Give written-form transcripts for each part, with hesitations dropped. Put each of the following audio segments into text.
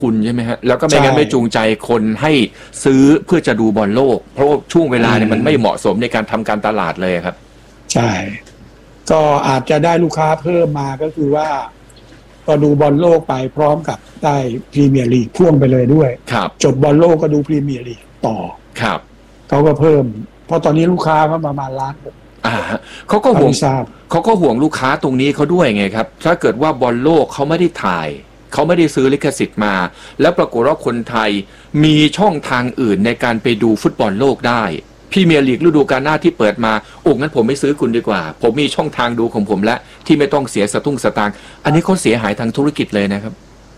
คุณใช่ไหมฮะแล้วก็ไม่งั้นไม่จูงใจคนให้ซื้อเพื่อจะดูบอลโลกเพราะช่วงเวลาเนี่ยมันไม่เหมาะสมในการทำการตลาดเลยครับใช่ก็อาจจะได้ลูกค้าเพิ่มมาก็คือว่าก็ดูบอลโลกไปพร้อมกับได้พรีเมียร์ลีกพ่วงไปเลยด้วยจบบอลโลกก็ดูพรีเมียร์ลีกต่อครับเขาก็เพิ่มเพราะตอนนี้ลูกค้าก็ประมาณล้านเขาก็ห่วงลูกค้าตรงนี้เขาด้วยไงครับถ้าเกิดว่าบอลโลกเขาไม่ได้ถ่ายเขาไม่ได้ซื้อลิขสิทธิ์มาแล้วปรากฏว่าคนไทยมีช่องทางอื่นในการไปดูฟุตบอลโลกได้พรีเมียร์ลีกฤดูกาลหน้าที่เปิดมางั้นผมไม่ซื้อคุณดีกว่าผมมีช่องทางดูของผมและที่ไม่ต้องเสียสตางค์อันนี้เขาเสียหายทางธุรกิจเลยนะครับ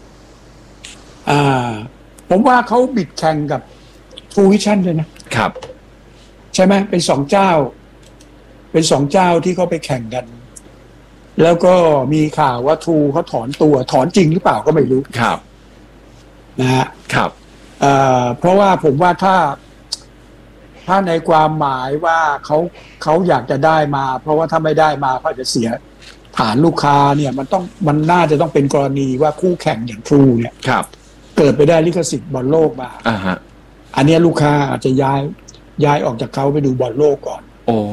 ผมว่าเขาบิดแข่งกับทูวิชั่นเลยนะครับใช่ไหมเป็นสองเจ้าที่เขาไปแข่งกันแล้วก็มีข่าวว่าทูเขาถอนจริงหรือเปล่าก็ไม่รู้ครับนะฮะครับเพราะว่าผมว่าถ้าในความหมายว่าเขาอยากจะได้มาเพราะว่าถ้าไม่ได้มาเขาจะเสียฐานลูกค้าเนี่ยมันน่าจะต้องเป็นกรณีว่าคู่แข่งอย่างทรูเนี่ยเกิดไปได้ลิขสิทธิ์บอลโลกมาอันนี้ลูกค้าอาจจะย้ายออกจากเขาไปดูบอลโลกก่อน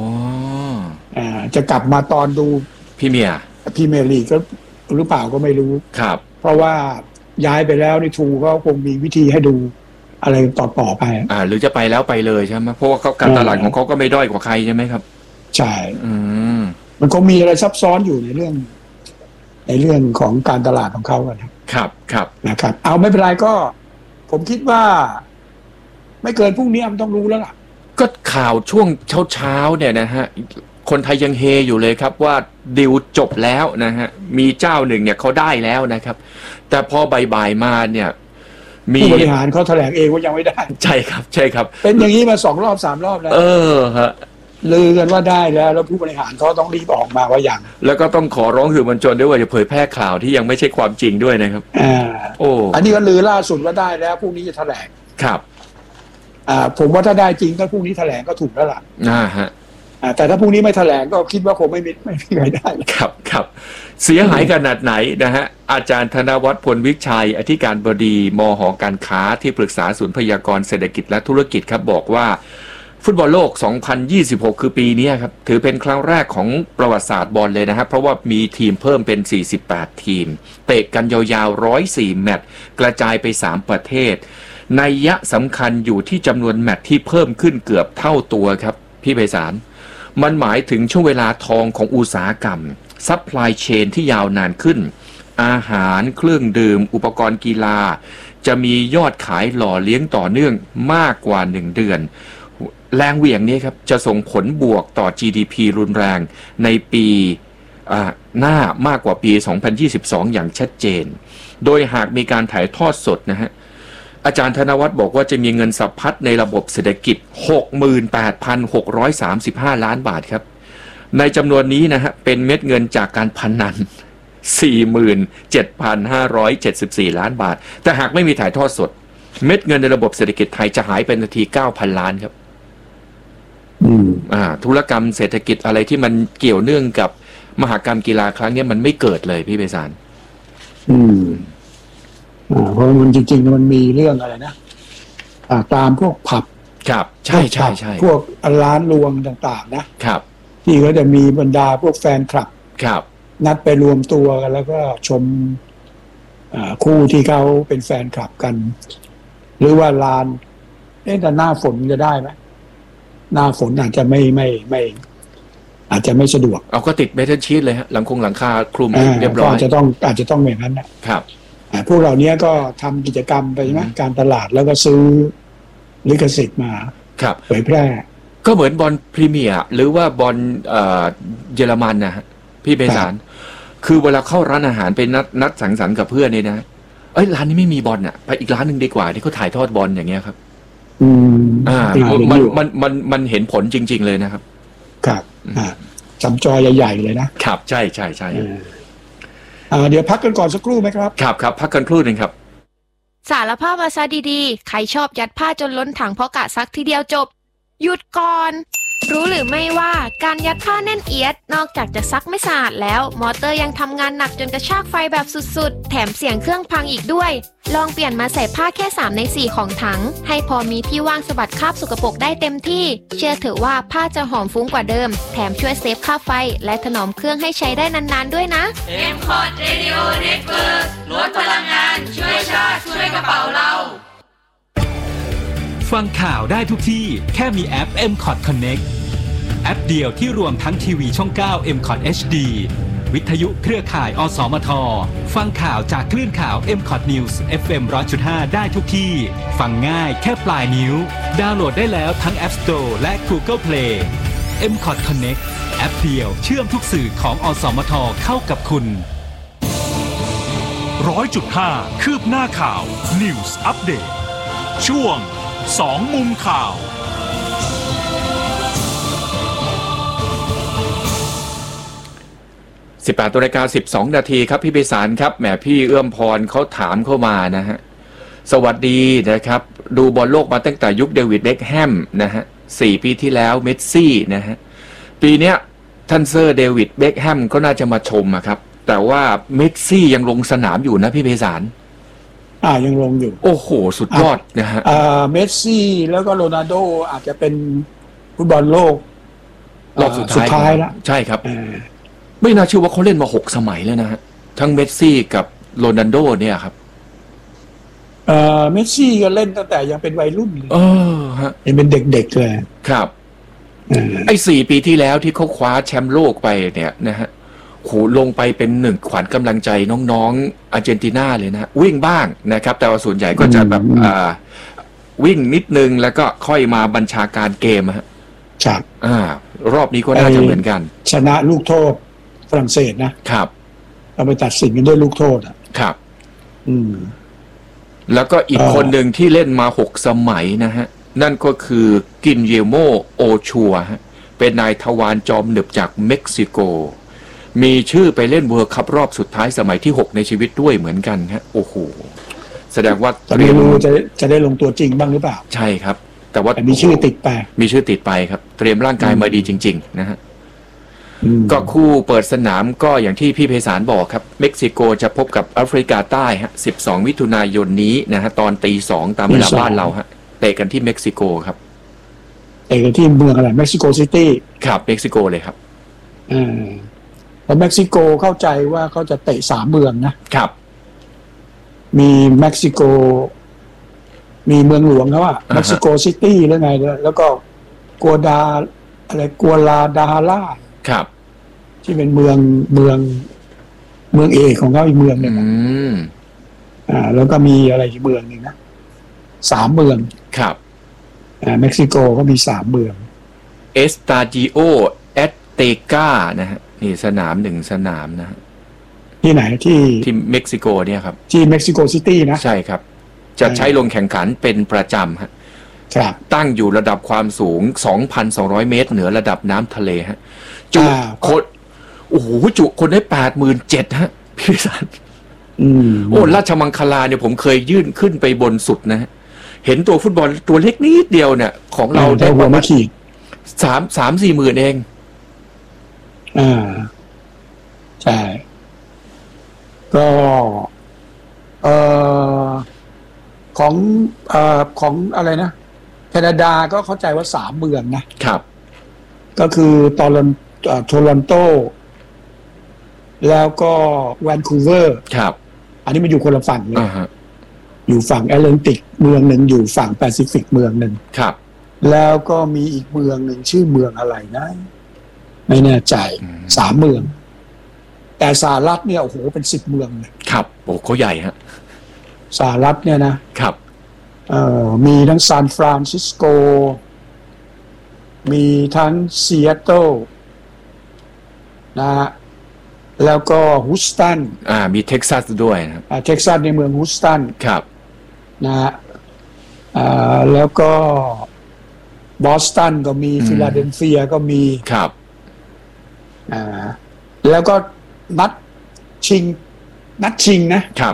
จะกลับมาตอนดูพรีเมียร์ลีกก็หรือเปล่าก็ไม่รู้ครับเพราะว่าย้ายไปแล้วในทูก็คงมีวิธีให้ดูอะไรต่อไปหรือจะไปแล้วไปเลยใช่ไหมเพราะว่าการตลาดของเขาก็ไม่ด้อยกว่าใครใช่ไหมครับใช่มันคงมีอะไรซับซ้อนอยู่ในเรื่องของการตลาดของเขาครับนะครับเอาไม่เป็นไรก็ผมคิดว่าไม่เกินพรุ่งนี้มันต้องรู้แล้วล่ะก็ข่าวช่วงเช้าเนี่ยนะฮะคนไทยยังเฮอยู่เลยครับว่าดีลจบแล้วนะฮะมีเจ้าหนึ่งเนี่ยเขาได้แล้วนะครับแต่พอบ่ายมาเนี่ยมีผู้บริหารเขาแถลงเองว่ายังไม่ได้ใช่ครับเป็นอย่างนี้มา2 รอบ 3 รอบแล้วฮะลือกันว่าได้แล้วผู้บริหารเขาต้องรีบออกมาว่าอย่างแล้วก็ต้องขอร้องสื่อมวลชนด้วยว่าจะเผยแพร่ข่าวที่ยังไม่ใช่ความจริงด้วยนะครับอันนี้ก็ลือล่าสุดว่าได้แล้วพรุ่งนี้จะแถลงครับผมว่าถ้าได้จริงก็พรุ่งนี้แถลงก็ถูกแล้วล่ะฮะแต่ถ้าพรุ่งนี้ไม่แถลงก็คิดว่าคงไม่มีใครได้ครับเสียหายขนาดไหนนะฮะอาจารย์ธนวัฒน์ พลวิชัยอธิการบดีมห.การค้าที่ปรึกษาศูนย์พยากรณ์เศรษฐกิจและธุรกิจครับบอกว่าฟุตบอลโลก2026คือปีนี้ครับถือเป็นครั้งแรกของประวัติศาสตร์บอลเลยนะครับเพราะว่ามีทีมเพิ่มเป็น48ทีมเตะกันยาวๆ104แมตช์กระจายไป3ประเทศนัยยะสำคัญอยู่ที่จำนวนแมตช์ที่เพิ่มขึ้นเกือบเท่าตัวครับพี่ไพศาลมันหมายถึงช่วงเวลาทองของอุตสาหกรรมซัพพลายเชนที่ยาวนานขึ้นอาหารเครื่องดื่มอุปกรณ์กีฬาจะมียอดขายหล่อเลี้ยงต่อเนื่องมากกว่า1เดือนแรงเหวี่ยงนี้ครับจะส่งผลบวกต่อ GDP รุนแรงในปีหน้ามากกว่าปี 2022 อย่างชัดเจนโดยหากมีการถ่ายทอดสดนะฮะอาจารย์ธนวัฒน์บอกว่าจะมีเงินสะพัดในระบบเศรษฐกิจ 68,635 ล้านบาทครับในจำนวนนี้นะฮะเป็นเม็ดเงินจากการพนัน 47,574 ล้านบาทแต่หากไม่มีถ่ายทอดสดเม็ดเงินในระบบเศรษฐกิจไทยจะหายไปนาที 9,000 ล้านครับธุรกรรมเศรษฐกิจอะไรที่มันเกี่ยวเนื่องกับมหกรรมกีฬาครั้งนี้มันไม่เกิดเลยพี่ไพศาลเพราะมันจริงๆมันมีเรื่องอะไรนะตามพวกผับครับใช่พวกร้านรวงต่างๆนะครับที่ก็จะมีบรรดาพวกแฟนคลับครับนัดไปรวมตัวกันแล้วก็ชมคู่ที่เขาเป็นแฟนคลับกันหรือว่าลานแต่หน้าฝนจะได้ไหมหน้าฝนอาจจะไม่อาจจะไม่สะดวกเอาก็ติดเมทัลชีทเลยฮะหลังคาคลุมเรียบร้อยอาจจะต้องอย่างนั้นนะครับพวกเหล่านี้ก็ทำกิจกรรมไปใช่ไหมการตลาดแล้วก็ซื้อลิขสิทธิ์มาเผยแพร่ก็เหมือนบอลพรีเมียร์หรือว่าบอลเยอรมันนะฮะพี่ไพศาลคือเวลาเข้าร้านอาหารไปนัดสังสรรค์กับเพื่อนเนี่ยนะร้านนี้ไม่มีบอลอ่ะไปอีกร้านหนึ่งดีกว่าที่เขาถ่ายทอดบอลอย่างเงี้ยครับมันเห็นผลจริงๆเลยนะครับครับจำจอใหญ่ๆเลยนะครับใช่เดี๋ยวพักกันก่อนสักครู่ไหมครับครับพักกันครู่นึงครับสารภาพมาซะดีๆใครชอบยัดผ้าจนล้นถังเพราะกะซักทีเดียวจบหยุดก่อนรู้หรือไม่ว่าการยัดผ้าแน่นเอียดนอกจากจะซักไม่สะอาดแล้วมอเตอร์ยังทำงานหนักจนกระชากไฟแบบสุดๆแถมเสียงเครื่องพังอีกด้วยลองเปลี่ยนมาใส่ผ้าแค่3ใน4ของถังให้พอมีที่ว่างสะบัดคราบสกปรกได้เต็มที่เชื่อเถอะว่าผ้าจะหอมฟุ้งกว่าเดิมแถมช่วยเซฟค่าไฟและถนอมเครื่องให้ใช้ได้นานๆด้วยนะ M-Cot Radio Network ลดพลังงานช่วยชาติช่วยกระเป๋าเราฟังข่าวได้ทุกที่แค่มีแอป M-Cot Connect แอปเดียวที่รวมทั้งทีวีช่อง 9 M-Cot HD วิทยุเครือข่ายอสมทฟังข่าวจากคลื่นข่าว M-Cot News FM 100.5 ได้ทุกที่ฟังง่ายแค่ปลายนิ้วดาวน์โหลดได้แล้วทั้ง App Store และ Google Play M-Cot Connect แอปเดียวเชื่อมทุกสื่อของอสมทเข้ากับคุณ 100.5 คืบหน้าข่าว News Update ช่วง2มุมข่าว 18:12 นาทีครับพี่ไพศาลครับแหมพี่เอื้อมพรเขาถามเข้ามานะฮะสวัสดีนะครับดูบอลโลกมาตั้งแต่ยุคเดวิดเบ็คแฮมนะฮะ4 ปีที่แล้วเมสซี่นะฮะปีเนี้ยท่านเซอร์เดวิดเบ็คแฮมก็น่าจะมาชมอะครับแต่ว่าเมสซี่ยังลงสนามอยู่นะพี่ไพศาลยังลงอยู่โอ้โหสุดยอดนะฮะเมสซี่แล้วก็โรนัลโดอาจจะเป็นฟุตบอลโลกรอบสุดท้ายแล้วใช่ครับไม่น่าเชื่อว่าเขาเล่นมา6 สมัยแล้วนะฮะทั้งเมสซี่กับโรนัลโดเนี่ยครับเมสซี่ก็เล่นตั้งแต่ยังเป็นวัยรุ่นฮะยังเป็นเด็กๆเลยครับไอ้4 ปีที่แล้วที่เขาคว้าแชมป์โลกไปเนี่ยนะฮะโหลงไปเป็น1ขวัญกำลังใจน้องๆอาร์เจนตินาเลยนะวิ่งบ้างนะครับแต่ว่าส่วนใหญ่ก็จะแบบวิ่งนิดนึงแล้วก็ค่อยมาบัญชาการเกมฮะครับรอบนี้ก็น่าจะเหมือนกันชนะลูกโทษฝรั่งเศสนะครับเอาไปตัดสินกันด้วยลูกโทษครับแล้วก็อีกคนหนึ่งที่เล่นมา6 สมัยนะฮะนั่นก็คือกินเยโมโอชัวฮะเป็นนายทวารจอมหนึบจากเม็กซิโกมีชื่อไปเล่นเวิลด์คัพรอบสุดท้ายสมัยที่6ในชีวิตด้วยเหมือนกันฮะโอ้โหแสดงว่าไม่รู้จะได้ลงตัวจริงบ้างหรือเปล่าใช่ครับแต่ว่ามีชื่อติดไปครับเตรียมร่างกายมาดีจริงๆนะฮะก็คู่เปิดสนามก็อย่างที่พี่ไพศาลบอกครับเม็กซิโกจะพบกับแอฟริกาใต้ฮะ12 มิถุนายนนี้นะฮะตอน 2:00 ตามเวลาบ้านเราฮะเตะกันที่เม็กซิโกครับเตะกันที่เมืองอะไรเม็กซิโกซิตี้ครับเม็กซิโกเลยครับแล้วเม็กซิโกเข้าใจว่าเขาจะเตะ3 เมืองนะครับมีเม็กซิโกมีเมืองหลวงเขาเม็กซิโกซิตี้หรือไงแล้วก็กัวลาดาฮาร่าครับที่เป็นเมืองเอกของเขาอีกเมืองหนึ่งแล้วก็มีอะไรอีกเมืองหนึ่งนะ3 เมืองครับเม็กซิโกก็มี3 เมืองเอสตาจิโอแอตเตกานะฮะนี่สนาม1 สนามนะที่ไหนที่เม็กซิโกเนี่ยครับที่เม็กซิโกซิตี้นะใช่ครับจะใช้ลงแข่งขันเป็นประจำฮะตั้งอยู่ระดับความสูง 2,200 เมตรเหนือระดับน้ำทะเลฮะจุคนโอ้โหจุคนได้ 87,000 ฮะพี่สันโอ้ราชมังคลาเนี่ยผมเคยยื่นขึ้นไปบนสุดนะฮะเห็นตัวฟุตบอลตัวเล็กนิดเดียวเนี่ยของเราได้ประมาณ3-4 หมื่นเองใช่ก็ของอะไรนะแคนาดาก็เข้าใจว่า3 เมืองนะครับก็คือโทรอนโตแล้วก็แวนคูเวอร์ครับอันนี้มันอยู่คนละฝั่งเลยอยู่ฝั่งแอตแลนติกเมืองหนึ่งอยู่ฝั่งแปซิฟิกเมืองหนึ่งครับแล้วก็มีอีกเมืองหนึ่งชื่อเมืองอะไรนะไม่แน่ใจ3 เมืองแต่สหรัฐเนี่ยโอ้โหเป็น10 เมืองเลยครับโอ้เขาใหญ่ฮะสหรัฐเนี่ยนะครับมีทั้งซานฟรานซิสโกมีทั้งซีแอตเทิลนะฮะแล้วก็ฮูสตันมีเท็กซัสด้วยนะเท็กซัสในเมืองฮูสตันครับนะฮะแล้วก็บอสตันก็มีฟิลาเดลเฟียก็มีครับแล้วก็นัดชิงนะครับ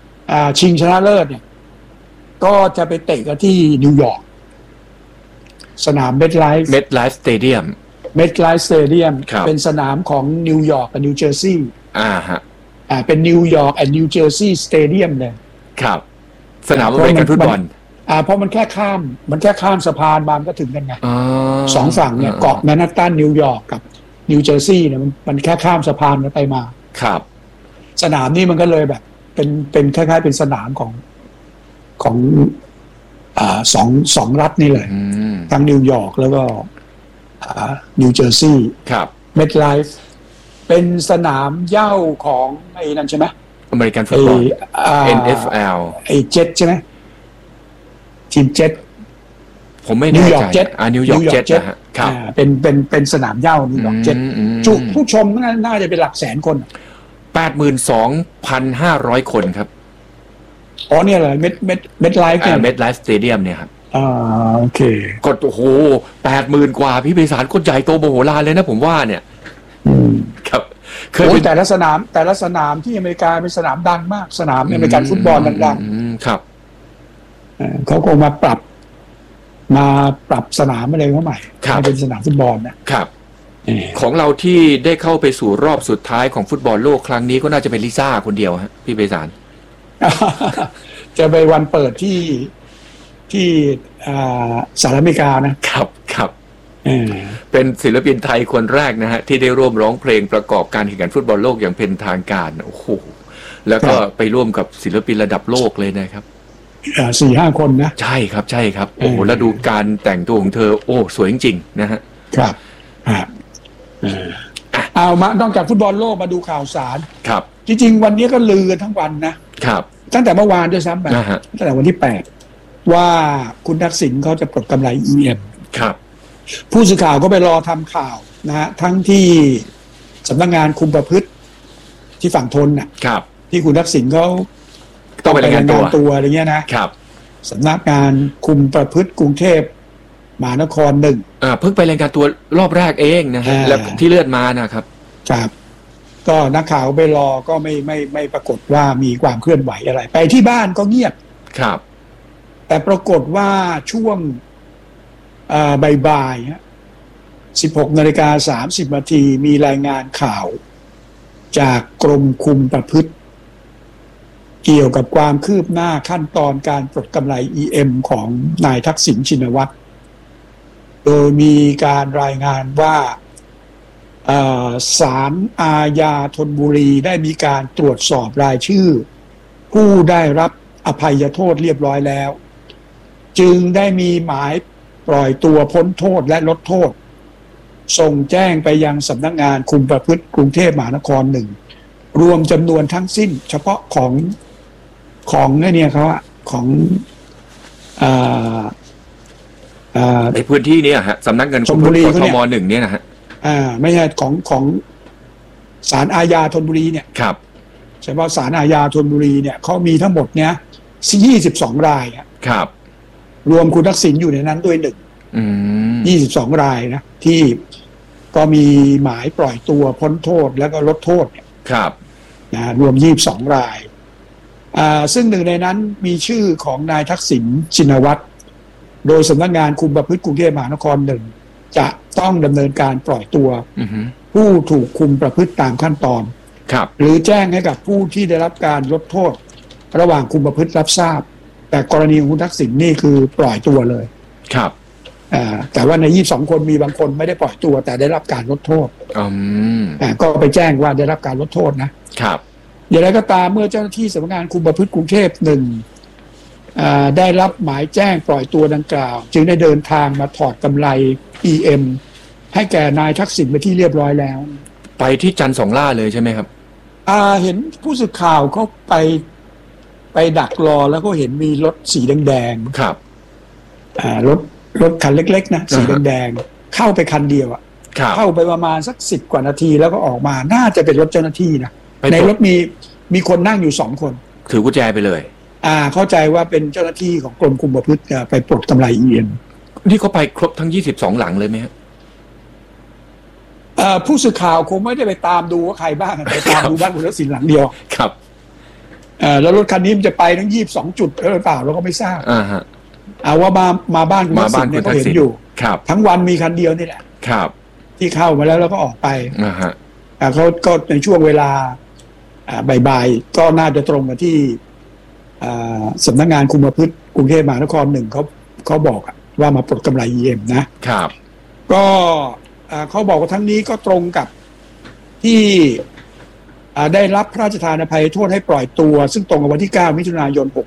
ชิงชนะเลิศเนี่ยก็จะไปเตะกันที่นิวยอร์กสนามเมดไลฟ์ MetLife Stadium ครับเป็นสนามของนิวยอร์กกับนิวเจอร์ซีย์ฮะเป็นนิวยอร์กและนิวเจอร์ซีย์สเตเดียมเลยครับสนามอเมริกันฟุตบอลเพราะมันแค่ข้ามสะพานมันก็ถึงกันไงสองฝั่งเนี่ยเกาะแมนฮัตตันนิวยอร์กกับนิวเจอร์ซีย์เนี่ยมันแค่ข้ามสะพานกันไปมาครับสนามนี้มันก็เลยแบบเป็นคล้ายๆเป็นสนามของสองรัฐนี่เลยทั้งนิวยอร์กแล้วก็นิวเจอร์ซีย์ครับเมดไลฟ์เป็นสนามเหย้าของไอ้นั่นใช่ไหมอเมริกันฟุตบอล NFL ไอ้เจ็ตใช่ไหมทีมเจ็ตผมไม่แน่ใจนิวยอร์กเจ็ตนะฮะครับเป็นสนามเหย้านิวยอร์กเจ็ตจุผู้ชมน่าจะเป็นหลักแสนคน 82,500 คนครับอ๋อเนี่ยเหรอเมดไลฟ์เนี่ย MetLife Stadium เนี่ยครับโอเคก็โอ้โห 80,000 กว่าพี่ไพศาลก็ใหญ่โตมโหฬารเลยนะผมว่าเนี่ยครับเคยแต่ละสนามที่อเมริกาเป็นสนามดังมากสนามอเมริกันฟุตบอลดังๆครับเขาคงมาปรับสนามอะไรเข้าใหม่ให้เป็นสนามฟุตบอลนะครับของเราที่ได้เข้าไปสู่รอบสุดท้ายของฟุตบอลโลกครั้งนี้ก็น่าจะเป็นลิซ่าคนเดียวฮะพี่ไพศาลจะไปวันเปิดที่สหรัฐอเมริกานะครับเป็นศิลปินไทยคนแรกนะฮะที่ได้ร่วมร้องเพลงประกอบการแข่งขันฟุตบอลโลกอย่างเป็นทางการโอ้โหแล้วก็ไปร่วมกับศิลปินระดับโลกเลยนะครับ 4-5 คนนะใช่ครับโอ้โหแล้วดูการแต่งตัวของเธอโอ้สวยจริงๆนะฮะครับเอามานอกจากฟุตบอลโลกมาดูข่าวสารครับจริงๆวันนี้ก็ลือกันทั้งวันนะครับตั้งแต่เมื่อวานด้วยซ้ำไปตั้งแต่วันที่8ว่าคุณทักษิณเขาจะปลดกำไร EM ครับผู้สื่อข่าวก็ไปรอทำข่าวนะฮะทั้งที่สำนักงานคุมประพฤติที่ฝั่งทนครับที่คุณทักษิณเขาต้องไปรายงานตัวอะไรเงี้ยนะครับสำนักงานคุมประพฤติกรุงเทพมหานคร1 เพิ่งไปรายงานตัวรอบแรกเองนะฮะแล้วที่เลื่อนมานะครับครับก็นักข่าวไปรอก็ไม่ปรากฏว่ามีความเคลื่อนไหวอะไรไปที่บ้านก็เงียบครับแต่ปรากฏว่าช่วงบ่ายๆ 16:30 นาทีมีรายงานข่าวจากกรมคุมประพฤติเกี่ยวกับความคืบหน้าขั้นตอนการปลดกำไร EM ของนายทักษิณชินวัตรโดยมีการรายงานว่าศาลอาญาธนบุรีได้มีการตรวจสอบรายชื่อผู้ได้รับอภัยโทษเรียบร้อยแล้วจึงได้มีหมายปล่อยตัวพ้นโทษและลดโทษส่งแจ้งไปยังสำนักงานคุมประพฤติกรุงเทพมหานคร1รวมจำนวนทั้งสิ้นเฉพาะของเนี่ยเขาของในพื้นที่นี้ฮะสำนักงานคุมประพฤติกทม1เนี่ยนะฮะไม่ใช่ของศาลอาญาธนบุรีเนี่ยครับเฉพาะศาลอาญาธนบุรีเนี่ยเขามีทั้งหมดเนี่ย22 รายครับรวมคุณทักษิณอยู่ในนั้นด้วย22 รายนะที่ก็มีหมายปล่อยตัวพ้นโทษแล้วก็ลดโทษเนี่ยครับรวม22 รายซึ่งหนึ่งในนั้นมีชื่อของนายทักษิณชินวัตรโดยสำนักงานคุมประพฤติกรุงเทพมหานคร1จะต้องดำเนินการปล่อยตัวผู้ถูกคุมประพฤติตามขั้นตอนหรือแจ้งให้กับผู้ที่ได้รับการลดโทษระหว่างคุมประพฤติรับทราบแต่กรณีของคุณทักษิณนี่คือปล่อยตัวเลยครับแต่ว่าใน22 คนมีบางคนไม่ได้ปล่อยตัวแต่ได้รับการลดโทษก็ไปแจ้งว่าได้รับการลดโทษนะครับอย่างไรก็ตามเมื่อเจ้าหน้าที่สำนักงานคุมประพฤติกรุงเทพ1ได้รับหมายแจ้งปล่อยตัวดังกล่าวจึงได้เดินทางมาถอดกำไร EM ให้แก่นายทักษิณไปที่เรียบร้อยแล้วไปที่จันทร์สองล่าเลยใช่ไหมครับเห็นผู้สื่อข่าวเขาไปดักรอแล้วก็เห็นมีรถสีแดงๆครับรถคันเล็กๆนะสีแดงๆเข้าไปคันเดียวเข้าไปประมาณสัก10 กว่านาทีแล้วก็ออกมาน่าจะเป็นรถเจ้าหน้าที่นะในรถมีคนนั่งอยู่2 คนถือกุญแจไปเลยเข้าใจว่าเป็นเจ้าหน้าที่ของกรมคุมประพฤติไปปลดกำไร EM นี่เขาไปครบทั้ง22 หลังเลยไหมครับผู้สื่อข่าวคงไม่ได้ไปตามดูว่าใครบ้างไปตามดูบ้านคุณทักษิณหลังเดียวครับแล้วรถคันนี้มันจะไปทั้ง22 จุดหรือเปล่าเราก็ไม่ทราบว่ามาบ้านคุณทักษิณเนี่ยก็เห็นอยู่ครับทั้งวันมีคันเดียวนี่แหละครับที่เข้ามาแล้วก็ออกไปฮะเขาก็ในช่วงเวลาบ่ายๆก็น่าจะตรงกับที่สำนักงานคุมประพฤติกรุงเทพมหานคร1เขาบอกว่ามาปลดกำไร EM นะครับก็เขาบอกว่าทั้งนี้ก็ตรงกับที่ได้รับพระราชทานอภัยโทษให้ปล่อยตัวซึ่งตรงกับวันที่9มิถุนายน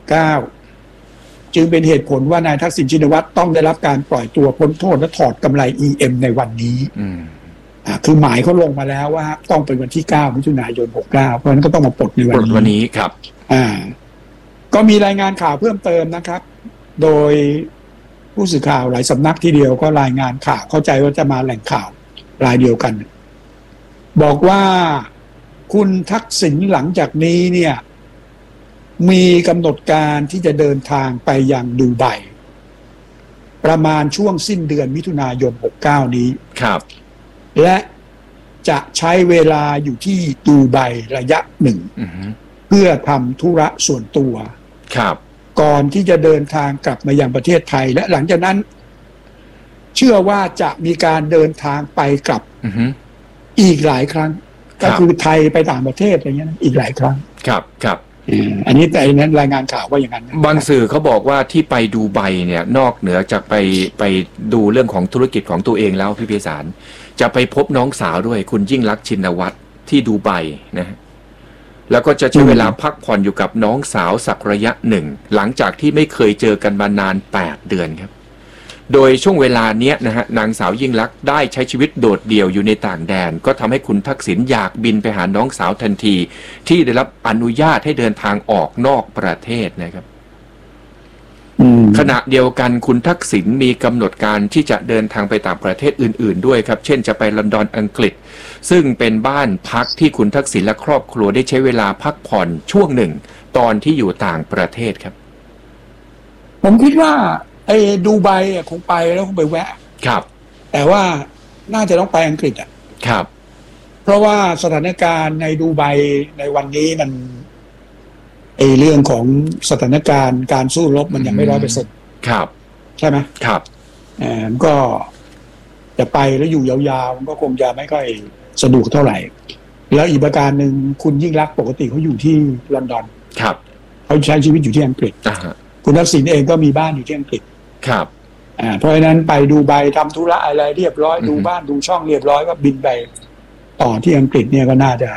69จึงเป็นเหตุผลว่านายทักษิณชินวัตรต้องได้รับการปล่อยตัวพ้นโทษและถอดกำไร EM ในวันนี้คือหมายเขาลงมาแล้วว่าต้องเป็นวันที่9มิถุนายน69เพราะฉะนั้นก็ต้องมาปลดในวันนี้ครับก็มีรายงานข่าวเพิ่มเติมนะครับโดยผู้สื่อข่าวหลายสำนักทีเดียวก็รายงานข่าวเข้าใจว่าจะมาแหล่งข่าวรายเดียวกันบอกว่าคุณทักษิณหลังจากนี้เนี่ยมีกำหนดการที่จะเดินทางไปยังดูไบประมาณช่วงสิ้นเดือนมิถุนายน69นี้ครับและจะใช้เวลาอยู่ที่ดูไบระยะหนึ่งเพื่อทำธุระส่วนตัวครับก่อนที่จะเดินทางกลับมายังประเทศไทยและหลังจากนั้นเชื่อว่าจะมีการเดินทางไปกลับอีกหลายครั้งก็คือไทยไปต่างประเทศอะไรเงี้ยอีกหลายครั้งครับอันนี้แต่นั้นรายงานข่าวว่าอย่างนั้นบางสื่อเขาบอกว่าที่ไปดูไบเนี่ยนอกเหนือจากไปดูเรื่องของธุรกิจของตัวเองแล้วพี่ไพศาลจะไปพบน้องสาวด้วยคุณยิ่งลักษณ์ชินวัตรที่ดูไบนะแล้วก็จะใช้เวลาพักผ่อนอยู่กับน้องสาวสักระยะหนึ่งหลังจากที่ไม่เคยเจอกันมานาน8 เดือนครับโดยช่วงเวลาเนี้ยนะฮะนางสาวยิ่งลักษณ์ได้ใช้ชีวิตโดดเดี่ยวอยู่ในต่างแดนก็ทำให้คุณทักษิณอยากบินไปหาน้องสาวทันทีที่ได้รับอนุญาตให้เดินทางออกนอกประเทศนะครับขณะเดียวกันคุณทักษิณมีกำหนดการที่จะเดินทางไปต่างประเทศอื่นๆด้วยครับเช่นจะไปลอนดอนอังกฤษซึ่งเป็นบ้านพักที่คุณทักษิณและครอบครัวได้ใช้เวลาพักผ่อนช่วงหนึ่งตอนที่อยู่ต่างประเทศครับผมคิดว่าไอ้ดูไบคงไปแล้วคงไปแวะครับแต่ว่าน่าจะต้องไปอังกฤษครับเพราะว่าสถานการณ์ในดูไบในวันนี้มันเรื่องของสถานการณ์การสู้รบมันยังไม่100% ครับใช่ไหมครับก็จะไปแล้วอยู่ยาวๆมันก็คงจะไม่ค่อยสะดวกเท่าไหร่แล้วอีกประการหนึ่งคุณยิ่งลักษณ์ปกติเขาอยู่ที่ลอนดอนครับเขาใช้ชีวิตอยู่ที่อังกฤษคุณทักษิณเองก็มีบ้านอยู่ที่อังกฤษครับเพราะฉะนั้นไปดูไบทำธุระอะไรเรียบร้อยดูบ้านดูช่องเรียบร้อยก็บินไปต่อที่อังกฤษเนี่ยก็น่าจะ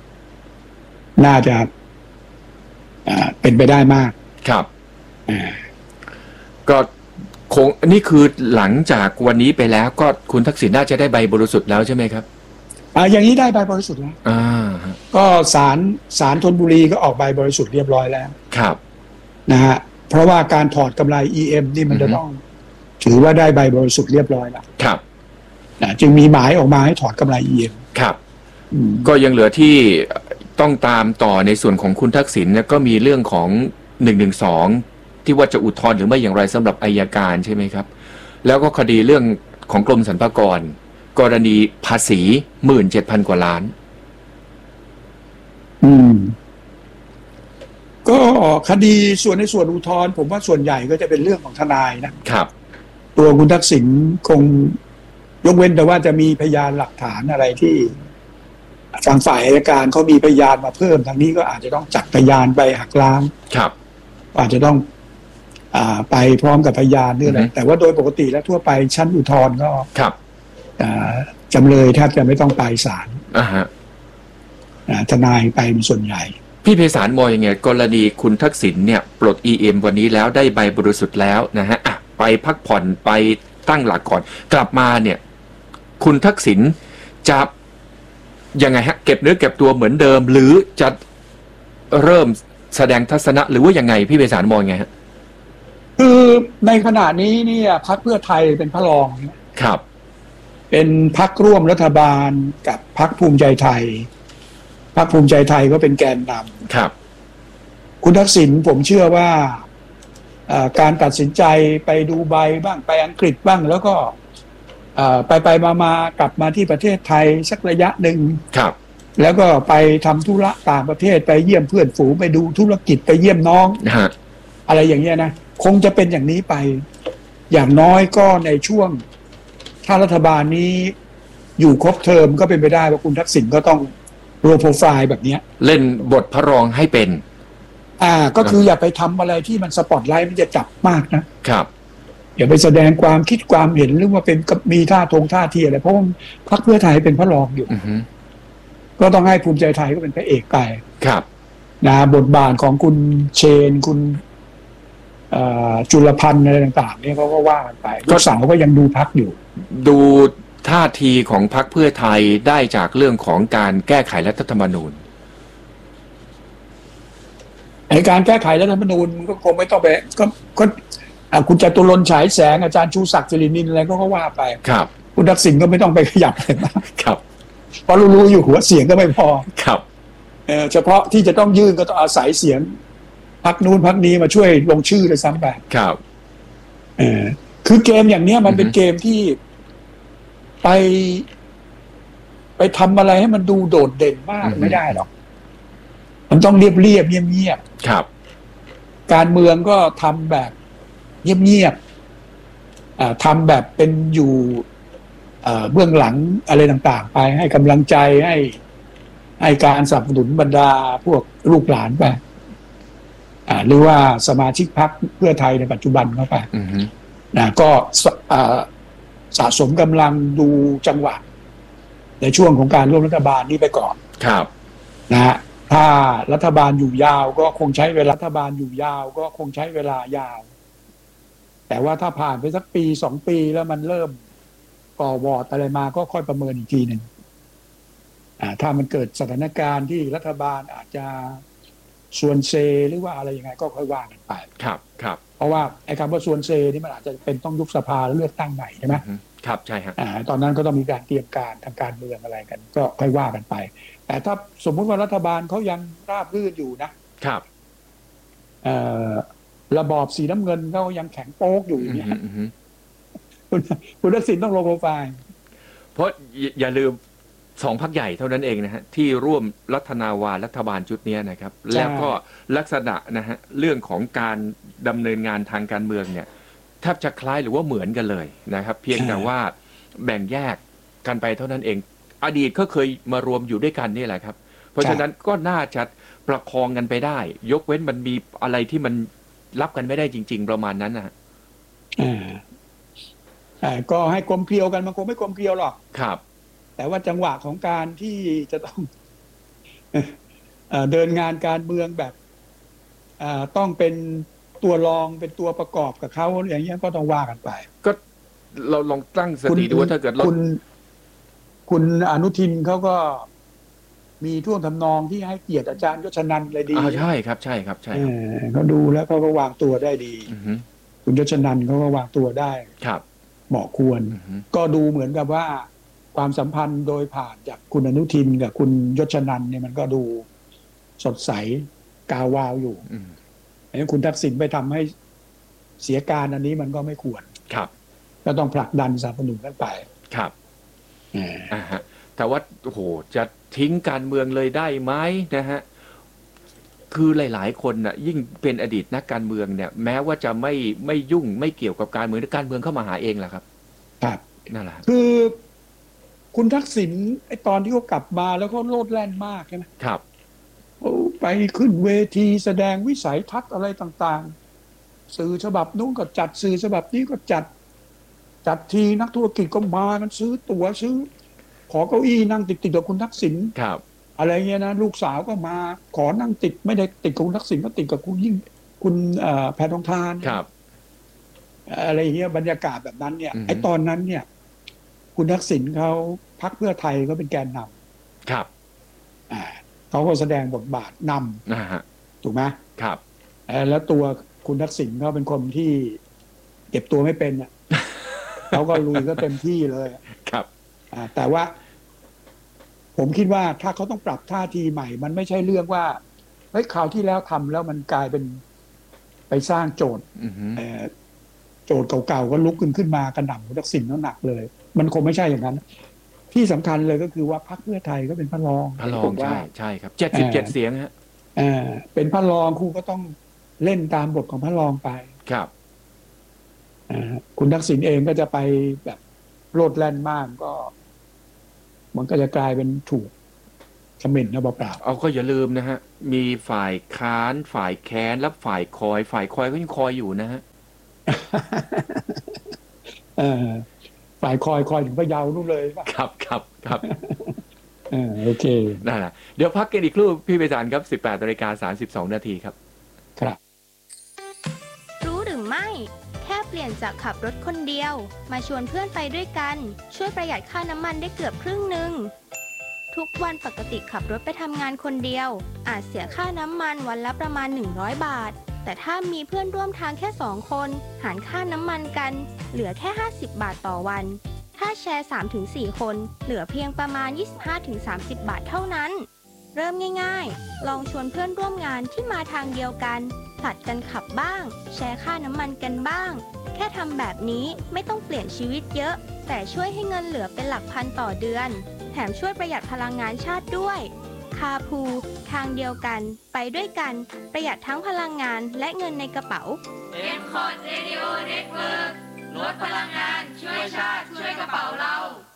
เป็นไปได้มากครับก็คงนี่คือหลังจากวันนี้ไปแล้วก็คุณทักษิณน่าจะได้ใบบริสุทธิ์แล้วใช่ไหมครับอย่างนี้ได้ใบบริสุทธิ์แล้วก็ศาลธนบุรีก็ออกใบบริสุทธิ์เรียบร้อยแล้วครับนะฮะเพราะว่าการถอดกำไร EM นี่มันจะต้องถือว่าได้ใบบริสุทธิ์เรียบร้อยแล้วครับจึงมีหมายออกมาให้ถอดกำไร EM ครับก็ยังเหลือที่ต้องตามต่อในส่วนของคุณทักษิณเนี่ยก็มีเรื่องของ112ที่ว่าจะอุทธรณ์หรือไม่อย่างไรสำหรับอัยการใช่ไหมครับแล้วก็คดีเรื่องของกรมสรรพากรกรณีภาษี 17,000 กว่าล้านก็คดีในส่วนอุทธรณ์ผมว่าส่วนใหญ่ก็จะเป็นเรื่องของทนายนะครับตัวคุณทักษิณคงยกเว้นแต่ว่าจะมีพยานหลักฐานอะไรที่ทางฝ่ายอัยการเขามีพยานมาเพิ่มทางนี้ก็อาจจะต้องจัดพยานไปหักล้างครับอาจจะต้องไปพร้อมกับพยานด้วยอะไรแต่ว่าโดยปกติแล้วทั่วไปชั้นอุทธรณ์ก็ครับจำเลยแทบจะไม่ต้องไปศาลทนายไปเป็นส่วนใหญ่พี่ไพศาลมองยังไงกรณีคุณทักษิณเนี่ยปลด EM วันนี้แล้วได้ใบบริสุทธิ์แล้วนะฮะไปพักผ่อนไปตั้งหลักก่อนกลับมาเนี่ยคุณทักษิณจะยังไงฮะเก็บเนื้อเก็บตัวเหมือนเดิมหรือจะเริ่มแสดงทัศนะหรือว่ายังไงพี่ไพศาลมองยังไงฮะคือในขณะนี้เนี่ยพรรคเพื่อไทยเป็นพระรองครับเป็นพรรคร่วมรัฐบาลกับพรรคภูมิใจไทยพรรคภูมิใจไทยก็เป็นแกนนำครับคุณทักษิณผมเชื่อว่าการตัดสินใจไปดูไบบ้างไปอังกฤษบ้างแล้วก็ไปมากลับมาที่ประเทศไทยสักระยะหนึ่งครับแล้วก็ไปทำธุระต่างประเทศไปเยี่ยมเพื่อนฝูงไปดูธุรกิจไปเยี่ยมน้องอะไรอย่างเงี้ยนะคงจะเป็นอย่างนี้ไปอย่างน้อยก็ในช่วงถ้ารัฐบาลนี้อยู่ครบเทอมก็เป็นไปได้ว่าคุณทักษิณก็ต้องโรโปรไฟล์แบบเนี้ยเล่นบทพระรองให้เป็นก็คืออย่าไปทำอะไรที่มันสปอตไลท์มันจะจับมากนะครับ อย่าไปแสดงความคิดความเห็นหรือว่าเป็นมีท่าทีอะไรเพราะว่าพรรคเพื่อไทยเป็นพระรองอยู่อือฮึก็ต้องให้ภูมิใจไทยก็เป็นพระเอกไปครับนะบทบาทของคุณเชนคุณจุลพันธ์อะไรต่างๆเนี่ยเขาก็ว่ากันไปลูกสาวก็ยังดูพรรคอยู่ดูท่าทีของพรรคเพื่อไทยได้จากเรื่องของการแก้ไขรัฐธรรมนูญไอ้การแก้ไขรัฐธรรมนูญมันก็คงไม่ต้องไปก็คุณจตุรนต์ฉายแสงอาจารย์ชูศักดิ์สิรินินอะไรก็ว่าไปครับคุณทักษิณก็ไม่ต้องไปขยับอะไรมากครับเพราะรู้อยู่หัวเสียงก็ไม่พอครับเฉพาะที่จะต้องยื่นก็ต้องอาศัยเสียงพรรคนู้นพรรคนี้มาช่วยลงชื่อเลยซ้ำไปครับคือเกมอย่างเนี้ยมันเป็นเกมที่ไปทำอะไรให้มันดูโดดเด่นมากไม่ได้หรอกมันต้องเรียบเงียบครับการเมืองก็ทำแบบเงียบทำแบบเป็นอยู่เบื้องหลังอะไรต่างๆไปให้กำลังใจให้การสนับสนุนบรรดาพวกลูกหลานไปหรือว่าสมาชิกพรรคเพื่อไทยในปัจจุบันเข้าไปอือฮึก็สะสมกำลังดูจังหวะในช่วงของการร่วมรัฐบาลนี้ไปก่อนครับนะฮะถ้ารัฐบาลอยู่ยาวก็คงใช้เวลายาว แต่ว่าถ้าผ่านไปสักปี2 ปีแล้วมันเริ่มก่อวอร์ดอะไรมาก็ค่อยประเมินอีกทีหนึ่งถ้ามันเกิดสถานการณ์ที่รัฐบาลอาจจะส่วนเซหรือว่าอะไรยังไงก็ค่อยว่ากันไปครับ ครับเพราะว่าไอ้คำว่าส่วนเซนี่มันอาจจะเป็นต้องยุบสภาแล้วเลือกตั้งใหม่ใช่ไหมอือฮึครับ ใช่ฮะตอนนั้นก็ต้องมีการเตรียมการทางการเมืองอะไรกัน ก็ค่อยว่ากันไป แต่ถ้าสมมุติว่ารัฐบาลเขายังราบรื่นอยู่นะครับระบอบสีน้ำเงินเขายังแข็งโป๊กอยู่อย่างเงี้ยอือฮึคุณทักษิณต้องลงโปรไฟล์เพราะอย่าลืม2 พรรคใหญ่เท่านั้นเองนะฮะที่ร่วมรัฐนาวารัฐบาลชุดนี้นะครับ แล้วก็ลักษณะนะฮะเรื่องของการดำเนินงานทางการเมืองเนี่ยแทบจะคล้ายหรือว่าเหมือนกันเลยนะครับ เพียงแต่ว่าแบ่งแยกกันไปเท่านั้นเอง อดีตก็เคยมารวมอยู่ด้วยกันนี่แหละครับ เพราะฉะนั้นก็น่าจะประคองกันไปได้ ยกเว้นมันมีอะไรที่มันรับกันไม่ได้จริง ๆ ประมาณนั้นนะก็ให้กลมเกลียวกันมันคงไม่กลมเกลียวหรอกครับแต่ว่าจังหวะของการที่จะต้อง เดินงานการเมืองแบบต้องเป็นตัวรองเป็นตัวประกอบกับเขาอย่างเงี้ยก็ต้องว่ากันไปก็เราลองตั้งสติดูว่าถ้าเกิดเราคุณอนุทินเขาก็มีท่วงทำนองที่ให้เกียรติอาจารย์ยศนันท์เลยดีใช่ครับใช่ครับใช่ครับเขาดูแล้วเขาก็วางตัวได้ดีอือฮึคุณยศนันท์เขาก็วางตัวได้ครับเหมาะควรอือฮึก็ดูเหมือนกับว่าความสัมพันธ์โดยผ่านจากคุณอนุทินกับคุณยศนันท์เนี่ยมันก็ดูสดใสกาวาวอยู่อืมอันนี้คุณทักษิณไปทำให้เสียการอันนี้มันก็ไม่ควรครับก็ต้องผลักดันสนับสนุนกันไปครับฮะแต่ว่าโอ้โหจะทิ้งการเมืองเลยได้ไหมนะฮะคือหลายๆคนน่ะยิ่งเป็นอดีตนักการเมืองเนี่ย แม้ว่าจะไม่ยุ่งไม่เกี่ยวกับการเมืองแต่การเมืองเข้ามาหาเองแหละครับครับนั่นแหละคือคุณทักษิณไอ้ตอนที่เขากลับมาแล้วเขาโลดแล่นมากใช่ไหมครับไปขึ้นเวทีแสดงวิสัยทัศน์อะไรต่างๆ สื่อฉบับนู้นก็จัดสื่อฉบับนี้ก็จัดทีนักธุรกิจก็มากันซื้อตั๋วซื้อขอเก้าอี้นั่งติดกับคุณทักษิณครับอะไรเงี้ยนะลูกสาวก็มาขอนั่งติดไม่ได้ติดกับคุณทักษิณก็ติดกับคุณแพทองธารครับอะไรเงี้ยบรรยากาศแบบนั้นเนี่ยอือฮึไอ้ตอนนั้นเนี่ย คุณทักษิณเขาพรรคเพื่อไทยก็เป็นแกนนครับำเขาก็แสดงบทบาทนนะฮะำถูกไหมครับแล้วตัวคุณทักษิณเขาเป็นคนที่เก็บตัวไม่เป็นอ่ะ เขาก็ลุยก็เต็มที่เลยครับแต่ว่า ผมคิดว่าถ้าเขาต้องปรับท่าทีใหม่ มันไม่ใช่เรื่องว่าเฮ้ยคราวที่แล้วทำแล้วมันกลายเป็นไปสร้างโจทย์อือฮึโจทย์เก่าๆก็ลุกขึ้นมากระหน่ำคุณทักษิณแล้วหนักเลย มันคงไม่ใช่อย่างนั้น ที่สำคัญเลยก็คือว่าพรรคเพื่อไทยก็เป็นพระรองพระรอผงมว่าใช่ครับ77เสียงฮะเป็นพระรองคู่ก็ต้องเล่นตามบทของพระรองไปครับคุณทักษิณเองก็จะไปแบบโลดแล่นมากก็ มันก็จะกลายเป็นถูกคอมเมนต์นะเปล่าเอาก็อย่าลืมนะฮะมีฝ่ายค้านฝ่ายแค้นและฝ่ายคอยก็ยังคอยอยู่นะฮะฝ่ายคอยถึงพะเยานู่นเลยป่ะครับโอเคนั่นแหละเดี๋ยวพักกันอีกครู่พี่ไพศาลครับ 18:32 นาทีครับครับรู้หรือไม่แค่เปลี่ยนจากขับรถคนเดียวมาชวนเพื่อนไปด้วยกันช่วยประหยัดค่าน้ำมันได้เกือบครึ่งหนึ่งทุกวันปกติขับรถไปทำงานคนเดียวอาจเสียค่าน้ำมันวันละประมาณ100 บาทแต่ถ้ามีเพื่อนร่วมทางแค่2 คนหารค่าน้ำมันกันเหลือแค่50 บาทต่อวันถ้าแชร์ 3-4 คนเหลือเพียงประมาณ 25-30 บาทเท่านั้นเริ่มง่ายๆลองชวนเพื่อนร่วมงานที่มาทางเดียวกันผลัดกันขับบ้างแชร์ค่าน้ำมันกันบ้างแค่ทำแบบนี้ไม่ต้องเปลี่ยนชีวิตเยอะแต่ช่วยให้เงินเหลือเป็นหลักพันต่อเดือนแถมช่วยประหยัดพลังงานชาติด้วยคาพูทางเดียวกันไปด้วยกันประหยัดทั้งพลังงานและเงินในกระเป๋า M-Cot Radio Network ลดพลังงานช่วยชาติช่วยกระเป๋าเรา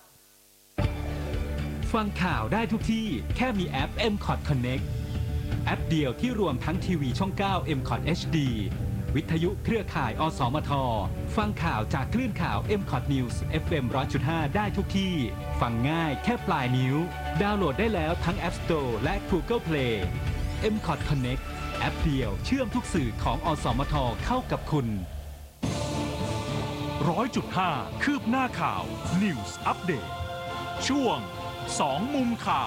ฟังข่าวได้ทุกที่แค่มีแอป M-Cot Connect แอปเดียวที่รวมทั้งทีวีช่อง 9 M-Cot HD วิทยุเครือข่ายอสมทฟังข่าวจากคลื่นข่าว M-Cot News FM 100.5 ได้ทุกที่ฟังง่ายแค่ปลายนิ้วดาวน์โหลดได้แล้วทั้ง App Store และ Google Play M-Cot Connect แอปเดียวเชื่อมทุกสื่อของอสมทเข้ากับคุณ 100.5 คืบหน้าข่าว News Update ช่วง 2 มุมข่าว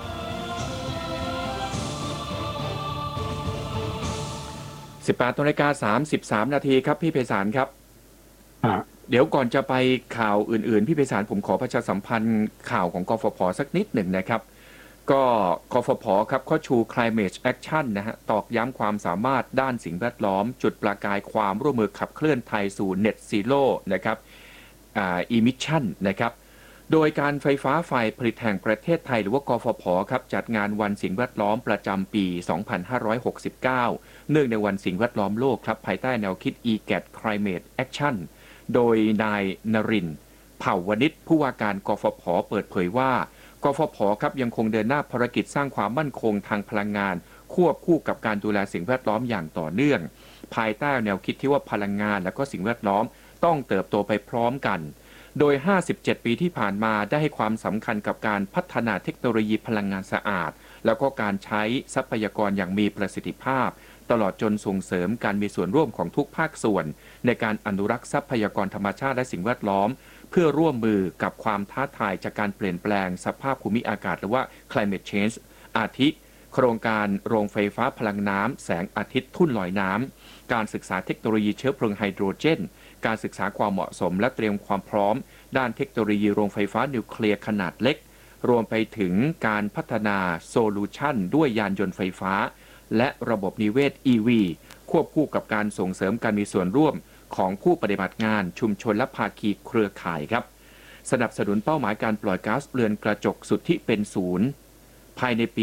18:33 นาทีครับพี่ไพศาลครับเดี๋ยวก่อนจะไปข่าวอื่นๆพี่ไพศาลผมขอประชาสัมพันธ์ข่าวของกฟผ.สักนิดหนึ่งนะครับก็กฟผ.ครับเขาชู Climate Action นะฮะตอกย้ำความสามารถด้านสิ่งแวดล้อมจุดประกายความร่วมมือขับเคลื่อนไทยสู่ Net Zero นะครับEmission นะครับโดยการไฟฟ้าฝ่ายผลิตแห่งประเทศไทยหรือว่ากฟผ.ครับจัดงานวันสิ่งแวดล้อมประจำปี 2569 เนื่องในวันสิ่งแวดล้อมโลกครับภายใต้แนวคิด EGAT Climate Action โดยนายนรินทร์เผ่าวณิชผู้ว่าการกฟผ.เปิดเผยว่ากฟผ.ครับยังคงเดินหน้าภารกิจสร้างความมั่นคงทางพลังงานควบคู่กับการดูแลสิ่งแวดล้อมอย่างต่อเนื่องภายใต้แนวคิดที่ว่าพลังงานและก็สิ่งแวดล้อมต้องเติบโตไปพร้อมกันโดย 57 ปีที่ผ่านมาได้ให้ความสำคัญกับการพัฒนาเทคโนโลยีพลังงานสะอาดแล้วก็การใช้ทรัพยากรอย่างมีประสิทธิภาพตลอดจนส่งเสริมการมีส่วนร่วมของทุกภาคส่วนในการอนุรักษ์ทรัพยากรธรรมชาติและสิ่งแวดล้อมเพื่อร่วมมือกับความท้าทายจากการเปลี่ยนแปลงสภาพภูมิอากาศหรือว่า climate change อาทิโครงการโรงไฟฟ้าพลังน้ำแสงอาทิตย์ทุ่นลอยน้ำการศึกษาเทคโนโลยีเชื้อเพลิงไฮโดรเจนการศึกษาความเหมาะสมและเตรียมความพร้อมด้านเทคโนโลยีโรงไฟฟ้านิวเคลียร์ขนาดเล็กรวมไปถึงการพัฒนาโซลูชันด้วยยานยนต์ไฟฟ้าและระบบนิเวศ EV ควบคู่กับการส่งเสริมการมีส่วนร่วมของผู้ปฏิบัติงานชุมชนและภาคีเครือข่ายครับสนับสนุนเป้าหมายการปล่อยก๊าซเรือนกระจกสุทธิเป็นศูนย์ภายในปี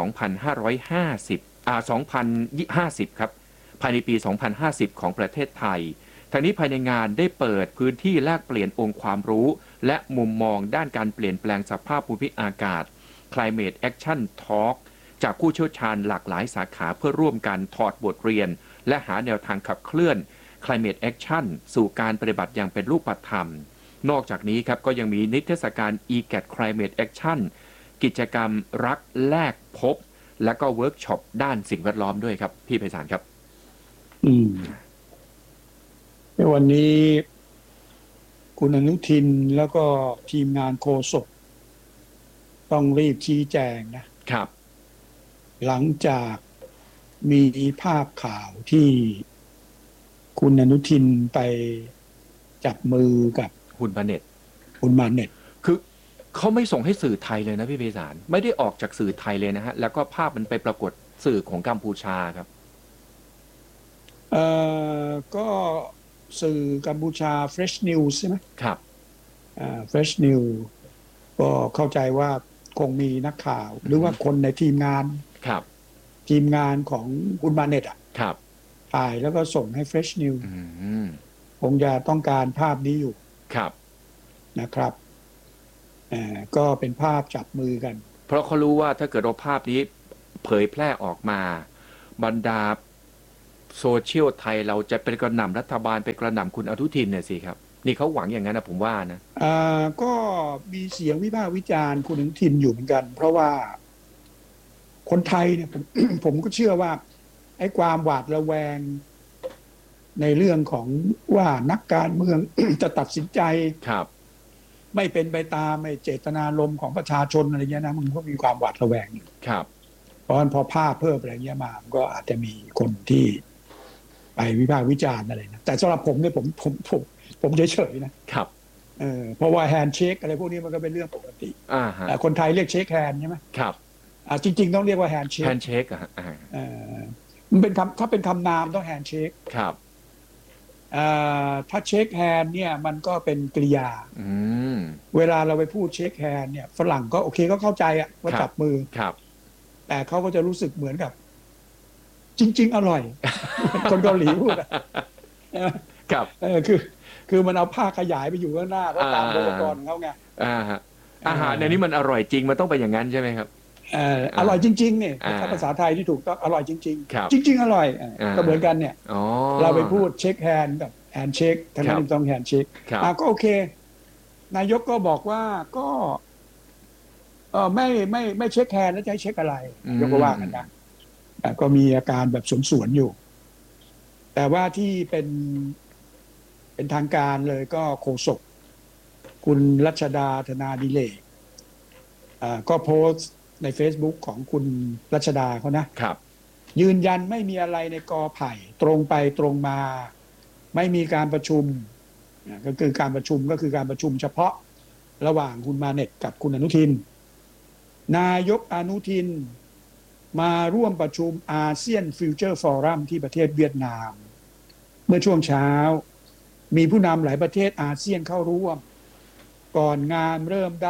2050 ครับภายในปี 2050 ของประเทศไทยทางนี้ภายในงานได้เปิดพื้นที่แลกเปลี่ยนองค์ความรู้และมุมมองด้านการเปลี่ยนแปลงสภาพภูมิอากาศ Climate Action Talk จากผู้เชี่ยวชาญหลากหลายสาขาเพื่อร่วมกันถอดบทเรียนและหาแนวทางขับเคลื่อน Climate Action สู่การปฏิบัติอย่างเป็นรูปธรรมนอกจากนี้ครับก็ยังมีนิทรรศการ EGAT Climate Action กิจกรรมรักแลกพบและก็เวิร์กช็อปด้านสิ่งแวดล้อมด้วยครับพี่ไพศาลครับในวันนี้คุณอนุทินแล้วก็ทีมงานโฆษกต้องรีบชี้แจงนะครับหลังจากมีภาพข่าวที่คุณอนุทินไปจับมือกับคุณมาเน็ตคือเขาไม่ส่งให้สื่อไทยเลยนะพี่ไพศาลไม่ได้ออกจากสื่อไทยเลยนะฮะแล้วก็ภาพมันไปปรากฏสื่อของกัมพูชาครับก็สื่อกัมพูชา Fresh News ใช่ไหมครับ Fresh News ก็เข้าใจว่าคงมีนักข่าวหรือว่าคนในทีมงานครับทีมงานของคุณมาเน็ตครับถ่ายแล้วก็ส่งให้ Fresh News คงจะต้องการภาพนี้อยู่ครับนะครับก็เป็นภาพจับมือกันเพราะเขารู้ว่าถ้าเกิดว่าภาพนี้เผยแพร่ออกมาบรรดาโซเชียลไทยเราจะเป็นกระหน่ำรัฐบาลเป็นกระหน่ำคุณอนุทินเนี่ยสิครับนี่เขาหวังอย่างนั้นนะผมว่านะก็มีเสียงวิพากษ์วิจารณ์คุณอนุทินอยู่เหมือนกัน เพราะว่าคนไทยเนี่ยผมก็เชื่อว่าไอ้ความหวาดระแวงในเรื่องของว่านักการเมือง จะตัดสินใจครับไม่เป็นไปตามเจตนารมณ์ของประชาชนอะไรเงี้ยนะมันก็มีความหวาดระแวงอยู่ครับเพราะฉะนั้นพอภาพเพิ่มอะไรเงี้ยมาก็อาจจะมีคนที่ไปวิพากษ์วิจารณ์อะไรนะแต่สำหรับผมเนี่ยผมเฉยๆนะครับเพราะว่าแฮนด์เชคอะไรพวกนี้มันก็เป็นเรื่องปกติคนไทยเรียกเชคแฮนด์ใช่ไหมครับจริงๆต้องเรียกว่าแฮนด์เชคมันเป็นคำถ้าเป็นคำนามต้องแฮนด์เชคครับถ้าเช็คแฮนด์เนี่ยมันก็เป็นกริยาเวลาเราไปพูดเช็คแฮนด์เนี่ยฝรั่งก็โอเคก็เข้าใจอะว่าจับมือครับแต่เขาก็จะรู้สึกเหมือนกับจริงๆอร่อย คนเกาหลีพูดครับคือมันเอาผ้าขยายไปอยู่ข้างหน้าเขาตามโปรโตคอลของเขาไงอาหารในนี้มันอร่อยจริงมันต้องไปอย่างนั้นใช่ไหมครับอร่อยจริงๆเนี่ยถ้าภาษาไทยที่ถูกต้องอร่อยจริงๆจริงๆอร่อยก็เหมือนกันเนี่ยเราไปพูดเช็คแฮนด์กับแฮนด์เช็คทั้งนั้นต้องแฮนด์เช็คก็โอเคนายกก็บอกว่าก็ไม่เช็คแฮนด์แล้วจะให้เช็คอะไรยกว่ากันนะก็มีอาการแบบสวนๆอยู่แต่ว่าที่เป็นทางการเลยก็โฆษกคุณรัชดาธนาดิเลกก็โพสต์ใน Facebook ของคุณรัชดาเขานะครับยืนยันไม่มีอะไรในกอไผ่ตรงไปตรงมาไม่มีการประชุมก็คือการประชุมเฉพาะระหว่างคุณมาเน็ตกับคุณอนุทินนายกอนุทินมาร่วมประชุมอาเซียนฟิวเจอร์ฟอรัมที่ประเทศเวียดนามเมื่อช่วงเช้ามีผู้นำหลายประเทศอาเซียนเข้าร่วมก่อนงานเริ่ม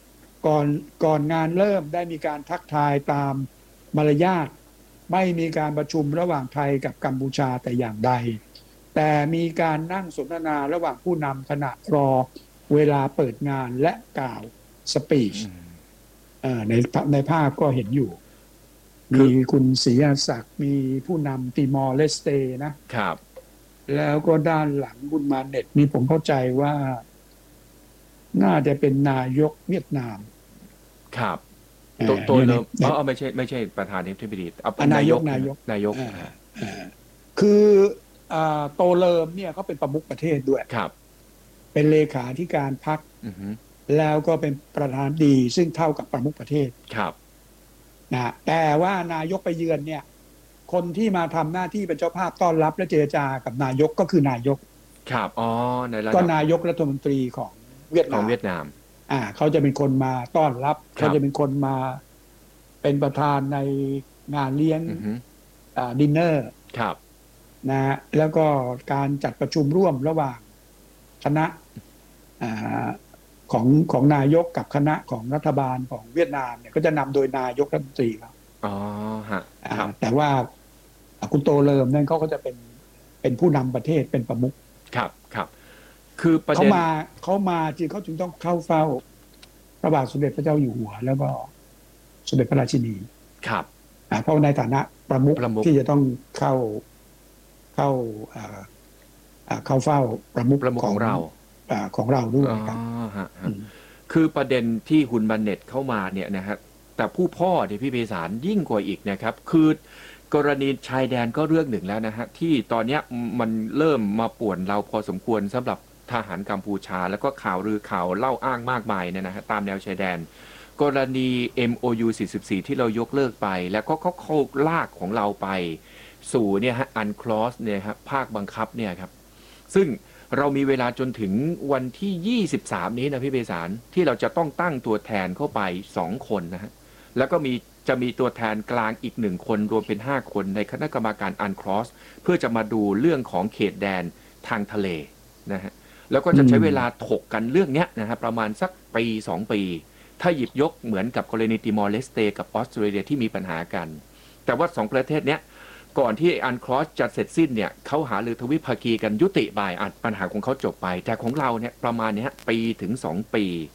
ได้มีการทักทายตามมารยาทไม่มีการประชุมระหว่างไทยกับกัมพูชาแต่อย่างใดแต่มีการนั่งสนทนาระหว่างผู้นำขณะรอเวลาเปิดงานและกล่าวสปีชในภาพก็เห็นอยู่มีคุณศรีอาศักดิ์มีผู้นำติมอร์เลสเตนะครับแล้วก็ด้านหลังคุณมาเน็ตนี่ผมเข้าใจว่าน่าจะเป็นนายกเวียดนามครับตัวเริ่มไม่ใช่ประธานาธิบดีเอาเป็นนายกคือโตเลิมเนี่ยเขาเป็นประมุขประเทศด้วยครับเป็นเลขาธิการพรรคแล้วก็เป็นประธานดีซึ่งเท่ากับประมุขประเทศครับนะแต่ว่านายกไปเยือนเนี่ยคนที่มาทำหน้าที่เป็นเจ้าภาพต้อนรับและเจรจากับนายกก็คือนายกครับในระดับก็นายกรัฐมนตรีของเวียดนามเขาจะเป็นคนมาต้อนรับเขาจะเป็นคนมาเป็นประธานในงานเลี้ยงดินเนอร์ครับนะแล้วก็การจัดประชุมร่วมระหว่างคณะของนายกกับคณะของรัฐบาลของเวียดนามเนี่ยก็จะนำโดยนายกรัฐมนตรีครับแต่ว่าคุณโตเลิมนั่นเขาก็จะเป็นผู้นำประเทศเป็นประมุขครับคือประเด็นเขามาจริงเขาจึงต้องเข้าเฝ้าพระบาทสมเด็จพระเจ้าอยู่หัวแล้วก็สมเด็จพระราชินีครับเพราะในฐานะประมุขที่จะต้องเข้าเฝ้าประมุขของเราด้วยครับคือประเด็นที่คุณบันเน็ตเข้ามาเนี่ยนะฮะแต่ผู้พ่อเนี่ยพี่เบสารยิ่งกว่าอีกนะครับคือกรณีชายแดนก็เรื่องหนึ่งแล้วนะฮะที่ตอนนี้มันเริ่มมาป่วนเราพอสมควรสำหรับทหารกัมพูชาแล้วก็ข่าวเล่าอ้างมากมายเนี่ยนะฮะตามแนวชายแดนกรณี MOU 44ที่เรายกเลิกไปแล้วก็เขาลากของเราไปสู่เนี่ยฮะUNCLOSเนี่ยครับภาคบังคับเนี่ยครับซึ่งเรามีเวลาจนถึงวันที่23นี้นะพี่เบสารที่เราจะต้องตั้งตัวแทนเข้าไป2คนนะฮะแล้วก็จะมีตัวแทนกลางอีก1คนรวมเป็น5คนในคณะกรรมการUNCLOSเพื่อจะมาดูเรื่องของเขตแดนทางทะเลนะฮะแล้วก็จะใช้เวลาถกกันเรื่องนี้นะฮะประมาณสักปี2ปีถ้าหยิบยกเหมือนกับกรณีติมอร์เลสเตกับออสเตรเลียที่มีปัญหากันแต่ว่า2ประเทศเนี้ยก่อนที่UNCLOSจะเสร็จสิ้นเนี่ยเขาหารือทวิภาคีกันยุติไปปัญหาของเขาจบไปแต่ของเราเนี่ยประมาณนี้ปีถึง2ปี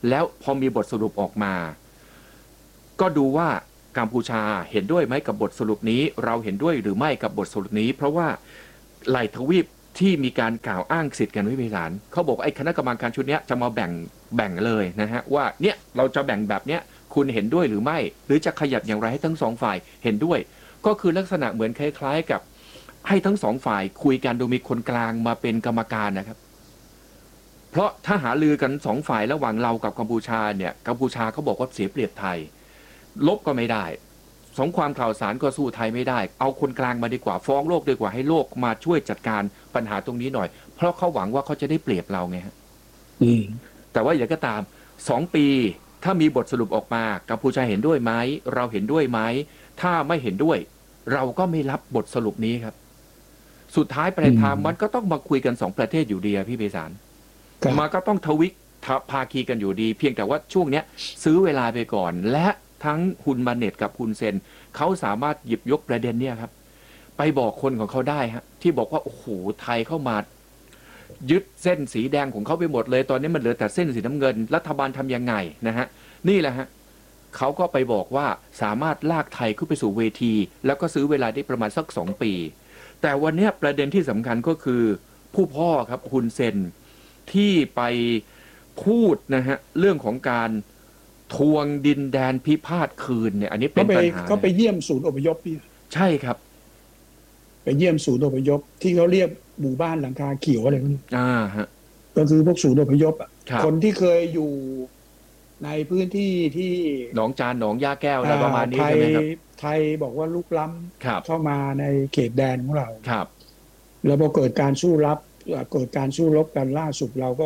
แล้วพอมีบทสรุปออกมา ก็ดูว่ากัมพูชาเห็นด้วยไหมกับบทสรุปนี้เราเห็นด้วยหรือไม่กับบทสรุปนี้เพราะว่าหลายทวีปที่มีการกล่าวอ้างสิทธิ์กันวิพิสารเขาบอกไอ้คณะกรรมการชุดนี้จะมาแบ่งเลยนะฮะว่าเนี่ยเราจะแบ่งแบบเนี้ยคุณเห็นด้วยหรือไม่หรือจะขยับอย่างไรให้ทั้งสองฝ่ายเห็นด้วยก็คือลักษณะเหมือนคล้ายๆกับให้ทั้งสองฝ่ายคุยกันโดยมีคนกลางมาเป็นกรรมการนะครับเพราะถ้าหาลือกันสองฝ่ายระหว่างเรากับกัมพูชาเนี่ยกัมพูชาเขาบอกว่าเสียเปรียบไทยลบก็ไม่ได้สงครามข่าวสารก็สู้ไทยไม่ได้เอาคนกลางมาดีกว่าฟ้องโลกดีกว่าให้โลกมาช่วยจัดการปัญหาตรงนี้หน่อยเพราะเขาหวังว่าเขาจะได้เปรียบเราไงฮะแต่ว่าอย่างก็ตาม2 ปีถ้ามีบทสรุปออกมากัมพูชาเห็นด้วยไหมเราเห็นด้วยไหมถ้าไม่เห็นด้วยเราก็ไม่รับบทสรุปนี้ครับสุดท้ายปลายทางมันก็ต้องมาคุยกัน2 ประเทศอยู่ดีพี่เบสารมันก็ต้องทวิภาคีกันอยู่ดีเพียงแต่ว่าช่วงเนี้ยซื้อเวลาไปก่อนและทั้งฮุนมาเน็ตกับฮุนเซนเขาสามารถหยิบยกประเด็นเนี่ยครับไปบอกคนของเขาได้ฮะที่บอกว่าโอ้โหไทยเข้ามายึดเส้นสีแดงของเขาไปหมดเลยตอนนี้มันเหลือแต่เส้นสีน้ำเงินรัฐบาลทำยังไงนะฮะนี่แหละฮะเขาก็ไปบอกว่าสามารถลากไทยขึ้นไปสู่เวทีแล้วก็ซื้อเวลาได้ประมาณสัก2 ปีแต่วันนี้ประเด็นที่สำคัญก็คือผู้พ่อครับฮุนเซนที่ไปพูดนะฮะเรื่องของการทวงดินแดนพิพาทคืนเนี่ยอันนี้เป็นปัญหาเขาไปเยี่ยมศูนย์อพยพพี่ใช่ครับไปเยี่ยมศูนย์อพยพที่เขาเรียกหมู่บ้านหลังคาเขียวอะไรพวกนี้ฮะก็คือพวกศูนย์อพยพคนที่เคยอยู่ในพื้นที่ที่หนองจานหนองย่าแก้วอะไรประมาณนี้ใช่ไหมครับไทยบอกว่าลุกล้ำเข้ามาในเขตแดนของเราครับแล้วพอเกิดการสู้รบกันล่าสุดเราก็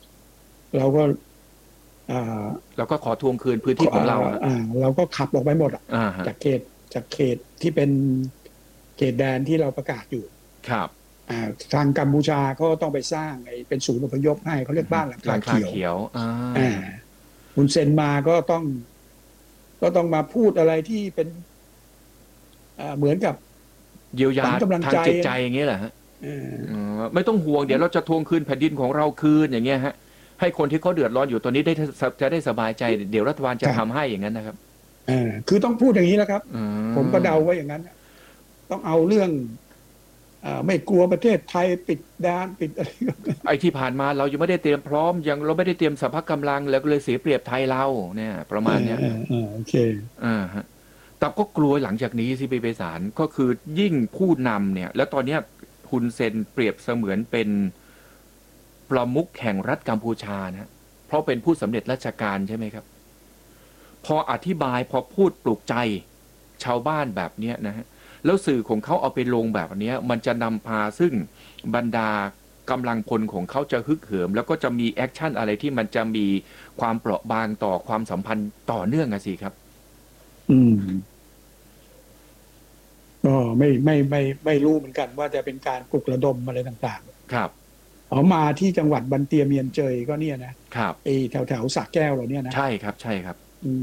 ขอทวงคืนพื้นที่ของเราเราก็ขับออกไปหมดจากเขตที่เป็นเขตแดนที่เราประกาศอยู่ครับทางกัมพูชาก็ต้องไปสร้างเป็นศูนย์อพยพให้เขาเรียกบ้านหลังคาเขียวคุณเซนมาก็ต้องมาพูดอะไรที่เป็นเหมือนกับเยียวยาทางจิตใจอย่างเงี้ยแหละฮะไม่ต้องห่วงเดี๋ยวเราจะทวงคืนแผ่นดินของเราคืนอย่างเงี้ยฮะให้คนที่เขาเดือดร้อนอยู่ตอนนี้จะได้สบายใจเดี๋ยวรัฐบาลจะทำให้อย่างนั้นนะครับคือต้องพูดอย่างนี้แล้วครับผมก็เดาไว้อย่างนั้นต้องเอาเรื่องไม่กลัวประเทศไทยปิดด้านปิดอะไรไอ้ที่ผ่านมาเรายังไม่ได้เตรียมพร้อมยังเราไม่ได้เตรียมสภาพกำลังแล้วเลยเสียเปรียบไทยเราเนี่ยประมาณเนี้ยโอเคฮะแต่ก็กลัวหลังจากนี้สิไปสารก็คือยิ่งผู้นำเนี่ยแล้วตอนเนี้ยฮุนเซนเปรียบเสมือนเป็นประมุขแห่งรัฐกัมพูชานะเพราะเป็นผู้สำเร็จราชการใช่ไหมครับพออธิบายพอพูดปลุกใจชาวบ้านแบบนี้นะฮะแล้วสื่อของเขาเอาไปลงแบบนี้มันจะนำพาซึ่งบรรดากำลังพลของเขาจะฮึกเหิมแล้วก็จะมีแอคชั่นอะไรที่มันจะมีความเปราะบางต่อความสัมพันธ์ต่อเนื่องสิครับก็ไม่รู้เหมือนกันว่าจะเป็นการปลุกระดมอะไรต่างๆครับมาที่จังหวัดบันเตียเมียนเจยก็เนี่ยนะครับแถวสระแก้วเราเนี่ยนะใช่ครับ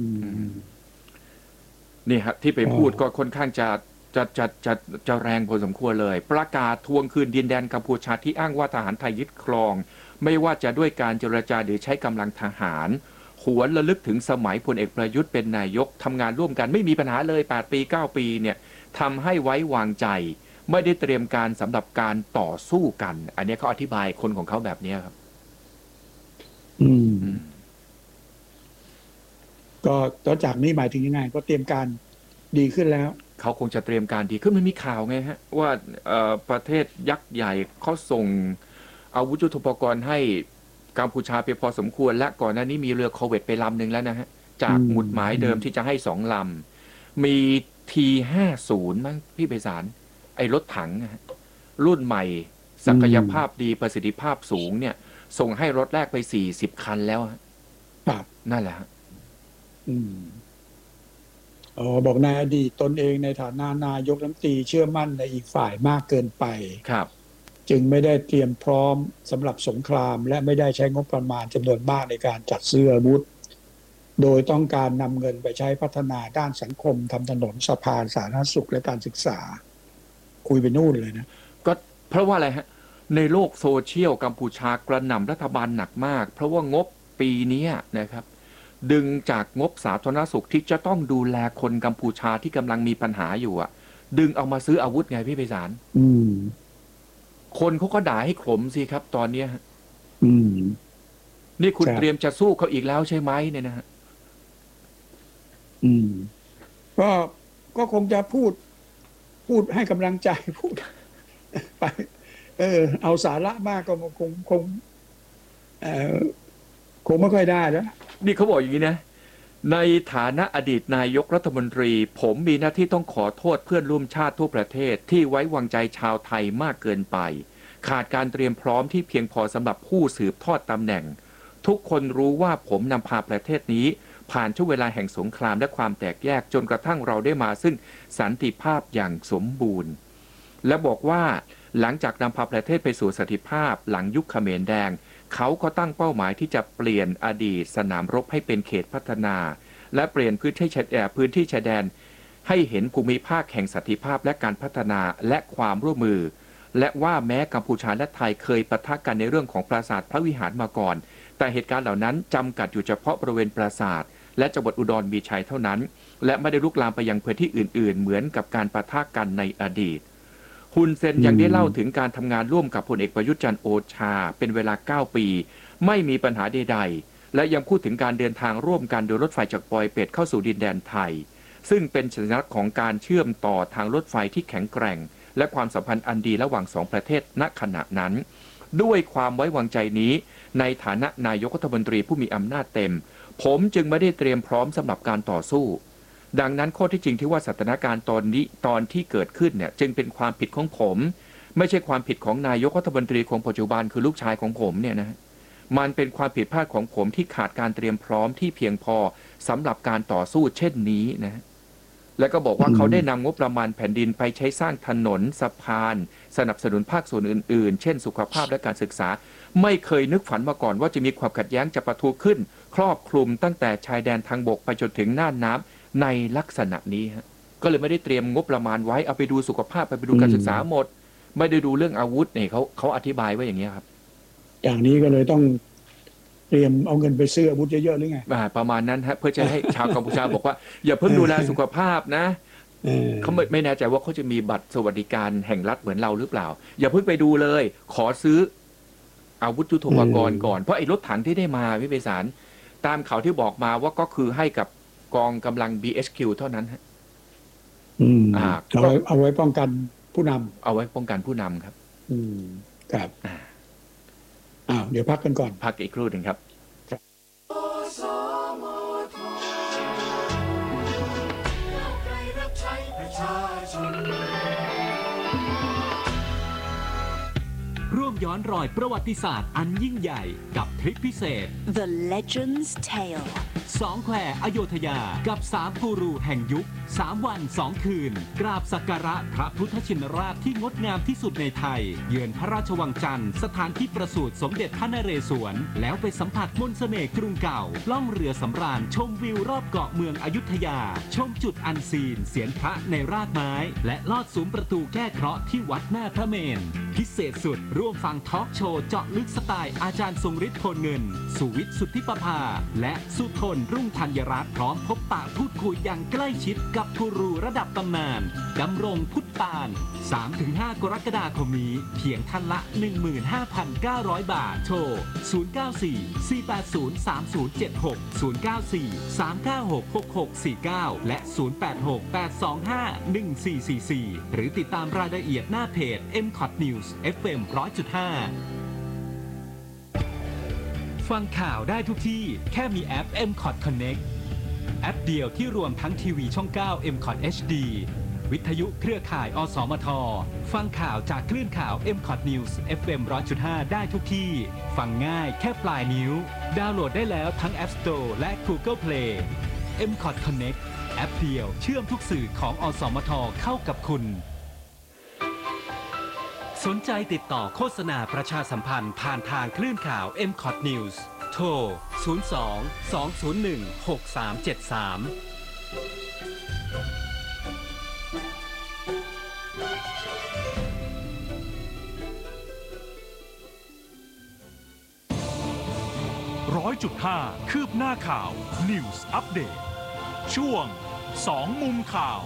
นี่ครับที่ไปพูดก็ค่อนข้างจะแรงพอสมควรเลยประกาศทวงคืนดินแดนกัมพูชาที่อ้างว่าทหารไทยยึดครองไม่ว่าจะด้วยการเจรจาหรือใช้กำลังทหารหวนระลึกถึงสมัยพลเอกประยุทธ์เป็นนายกทำงานร่วมกันไม่มีปัญหาเลย8 ปี 9 ปีเนี่ยทำให้ไว้วางใจไม่ได้เตรียมการสำหรับการต่อสู้กันอันนี้เขาอธิบายคนของเขาแบบนี้ครับก็จากนี้หมายถึงยังไงก็เตรียมการดีขึ้นแล้วเขาคงจะเตรียมการดีขึ้นมันมีข่าวไงฮะว่าประเทศยักษ์ใหญ่เขาส่งอาวุธยุทโธปกรณ์ให้กัมพูชาไปพอสมควรและก่อนหน้านี้มีเรือคอร์เวตไปลำหนึ่งแล้วนะฮะจากหมุดหมายเดิมที่จะให้2 ลำมี T50 มั้งพี่ไพศาลไอ้รถถังรุ่นใหม่ศักยภาพดีประสิทธิภาพสูงเนี่ยส่งให้รถแรกไป40 คันแล้วครับนั่นแหละบอกในอดีตตนเองในฐานะนายกรัฐมนตรีเชื่อมั่นในอีกฝ่ายมากเกินไปครับจึงไม่ได้เตรียมพร้อมสำหรับสงครามและไม่ได้ใช้งบประมาณจำนวนมากในการจัดซื้ออาวุธโดยต้องการนำเงินไปใช้พัฒนาด้านสังคมทำถนนสะพานสาธารณสุขและการศึกษาคุยไปนู่นเลยนะก็เพราะว่าอะไรฮะในโลกโซเชียลกัมพูชากระหน่ำรัฐบาลหนักมากเพราะว่างบปีนี้นะครับดึงจากงบสาธารณสุขที่จะต้องดูแลคนกัมพูชาที่กำลังมีปัญหาอยู่ดึงเอามาซื้ออาวุธไงพี่ไพศาลคนเขาก็ด่าให้ขมสิครับตอนเนี้ยนี่คุณเตรียมจะสู้เขาอีกแล้วใช่ไหมเนี่ยนะฮะก็คงจะพูดให้กำลังใจพูดไปเอาสาระมากก็คงไม่ค่อยได้แล้วนี่เขาบอกอย่างนี้นะในฐานะอดีตนายกรัฐมนตรีผมมีหน้าที่ต้องขอโทษเพื่อนร่วมชาติทั่วประเทศที่ไว้วางใจชาวไทยมากเกินไปขาดการเตรียมพร้อมที่เพียงพอสำหรับผู้สืบทอดตำแหน่งทุกคนรู้ว่าผมนำพาประเทศนี้ผ่านช่วงเวลาแห่งสงครามและความแตกแยกจนกระทั่งเราได้มาซึ่งสันติภาพอย่างสมบูรณ์และบอกว่าหลังจากนำพาประเทศไปสู่สันติภาพหลังยุคเขมรแดงเขาก็ตั้งเป้าหมายที่จะเปลี่ยนอดีตสนามรบให้เป็นเขตพัฒนาและเปลี่ยนพื้นที่ชายแดนให้เห็นภูมิภาคแห่งสันติภาพและการพัฒนาและความร่วมมือและว่าแม้กัมพูชาและไทยเคยปะทะกันในเรื่องของปราสาทพระวิหารมาก่อนแต่เหตุการณ์เหล่านั้นจำกัดอยู่เฉพาะบริเวณปราสาทและจังหวัดอุดรมีชัยเท่านั้นและไม่ได้ลุกลามไปยังพื้นที่อื่นๆเหมือนกับการปะทะกันในอดีตฮุนเซนยังได้เล่าถึงการทำงานร่วมกับพลเอกประยุทธ์จันทร์โอชาเป็นเวลา9 ปีไม่มีปัญหาใดๆและยังพูดถึงการเดินทางร่วมกันโดยรถไฟจากปอยเป็ดเข้าสู่ดินแดนไทยซึ่งเป็นสัญลักษณ์ของการเชื่อมต่อทางรถไฟที่แข็งแกร่งและความสัมพันธ์อันดีระหว่าง2 ประเทศณขณะนั้นด้วยความไว้วางใจนี้ในฐานะนายกรัฐมนตรีผู้มีอำนาจเต็มผมจึงไม่ได้เตรียมพร้อมสำหรับการต่อสู้ดังนั้นข้อที่จริงที่ว่าสถานการณ์ตอนที่เกิดขึ้นเนี่ยจึงเป็นความผิดของผมไม่ใช่ความผิดของนายกรัฐมนตรีของปัจจุบันคือลูกชายของผมเนี่ยนะมันเป็นความผิดพลาดของผมที่ขาดการเตรียมพร้อมที่เพียงพอสำหรับการต่อสู้เช่นนี้นะและก็บอกว่าเขาได้นำงบประมาณแผ่นดินไปใช้สร้างถนนสะพานสนับสนุนภาคส่วนอื่นๆเช่นสุขภาพและการศึกษาไม่เคยนึกฝันมาก่อนว่าจะมีความขัดแย้งจะปะทุขึ้นครอบคลุมตั้งแต่ชายแดนทางบกไปจนถึงน่านน้ำในลักษณะนี้ฮะก็เลยไม่ได้เตรียมงบประมาณไว้เอาไปดูสุขภาพไปดูการศึกษาหมดไม่ได้ดูเรื่องอาวุธเนี่ยเขาอธิบายไว้อย่างนี้ครับอย่างนี้ก็เลยต้องเตรียมเอาเงินไปซื้ออาวุธเยอะๆหรือไงประมาณนั้นฮะเพื่อจะให้ชาวกัมพูชาบอกว่าอย่าเพิ่งดูแลสุขภาพนะเขาไม่แน่ใจว่าเขาจะมีบัตรสวัสดิการแห่งรัฐเหมือนเราหรือเปล่าอย่าเพิ่งไปดูเลยขอซื้ออาวุธยุทโธปกรณ์ก่อนเพราะไอ้รถถังที่ได้มาพี่ไพศาลตามข่าวที่บอกมาว่าก็คือให้กับกองกำลัง BHQ เท่านั้นฮะเอาไว้ป้องกันผู้นำเอาไว้ป้องกันผู้นำครับครับเดี๋ยวพักกันก่อนพักอีกครู่หนึ่งครับร่วมย้อนรอยประวัติศาสตร์อันยิ่งใหญ่กับทริปพิเศษ The Legend's Tale 2 แควอโยธยากับ3กูรูแห่งยุค3 วัน 2 คืนกราบสักการะพระพุทธชินราชที่งดงามที่สุดในไทยเยือนพระราชวังจันทร์สถานที่ประสูติสมเด็จพระนเรศวรแล้วไปสัมผัสมนต์เสน่ห์กรุงเก่าล่องเรือสำราญชมวิวรอบเกาะเมืองอยุธยาชมจุดอันซีนเสียนพระในรากไม้และลอดซุ้มประตูแก้เคราะห์ที่วัดหน้าพระเมรุพิเศษสุดร่วมฟังทอล์กโชว์เจาะลึกสไตล์อาจารย์ทรงฤทธิ์โพลเงินสุวิทย์สุทธิประภาและสุทนรุ่งธัญรัตน์พร้อมพบปะพูดคุยอย่างใกล้ชิดกับกูรูระดับตำนานดำรงพุทธปาน 3-5 กรกฎาคมนี้เพียงท่านละ 15,900 บาทโทร 094-480-3076 094-396-6649 และ 086-825-1444 หรือติดตามรายละเอียดหน้าเพจ MCOT News FM 100.5 ฟังข่าวได้ทุกที่แค่มีแอป MCOT Connect แอปเดียวที่รวมทั้งทีวีช่อง 9 MCOT HD วิทยุเครือข่ายอสมทฟังข่าวจากคลื่นข่าว MCOT News FM 100.5 ได้ทุกที่ฟังง่ายแค่ปลายนิ้วดาวน์โหลดได้แล้วทั้ง App Store และ Google Play MCOT Connect แอปเดียวเชื่อมทุกสื่อของอสมทเข้ากับคุณสนใจติดต่อโฆษณาประชาสัมพันธ์ผ่านทางคลื่นข่าว MCOT News โทร 02-201-6373 100.5 คืบหน้าข่าว News Update ช่วง2มุมข่าว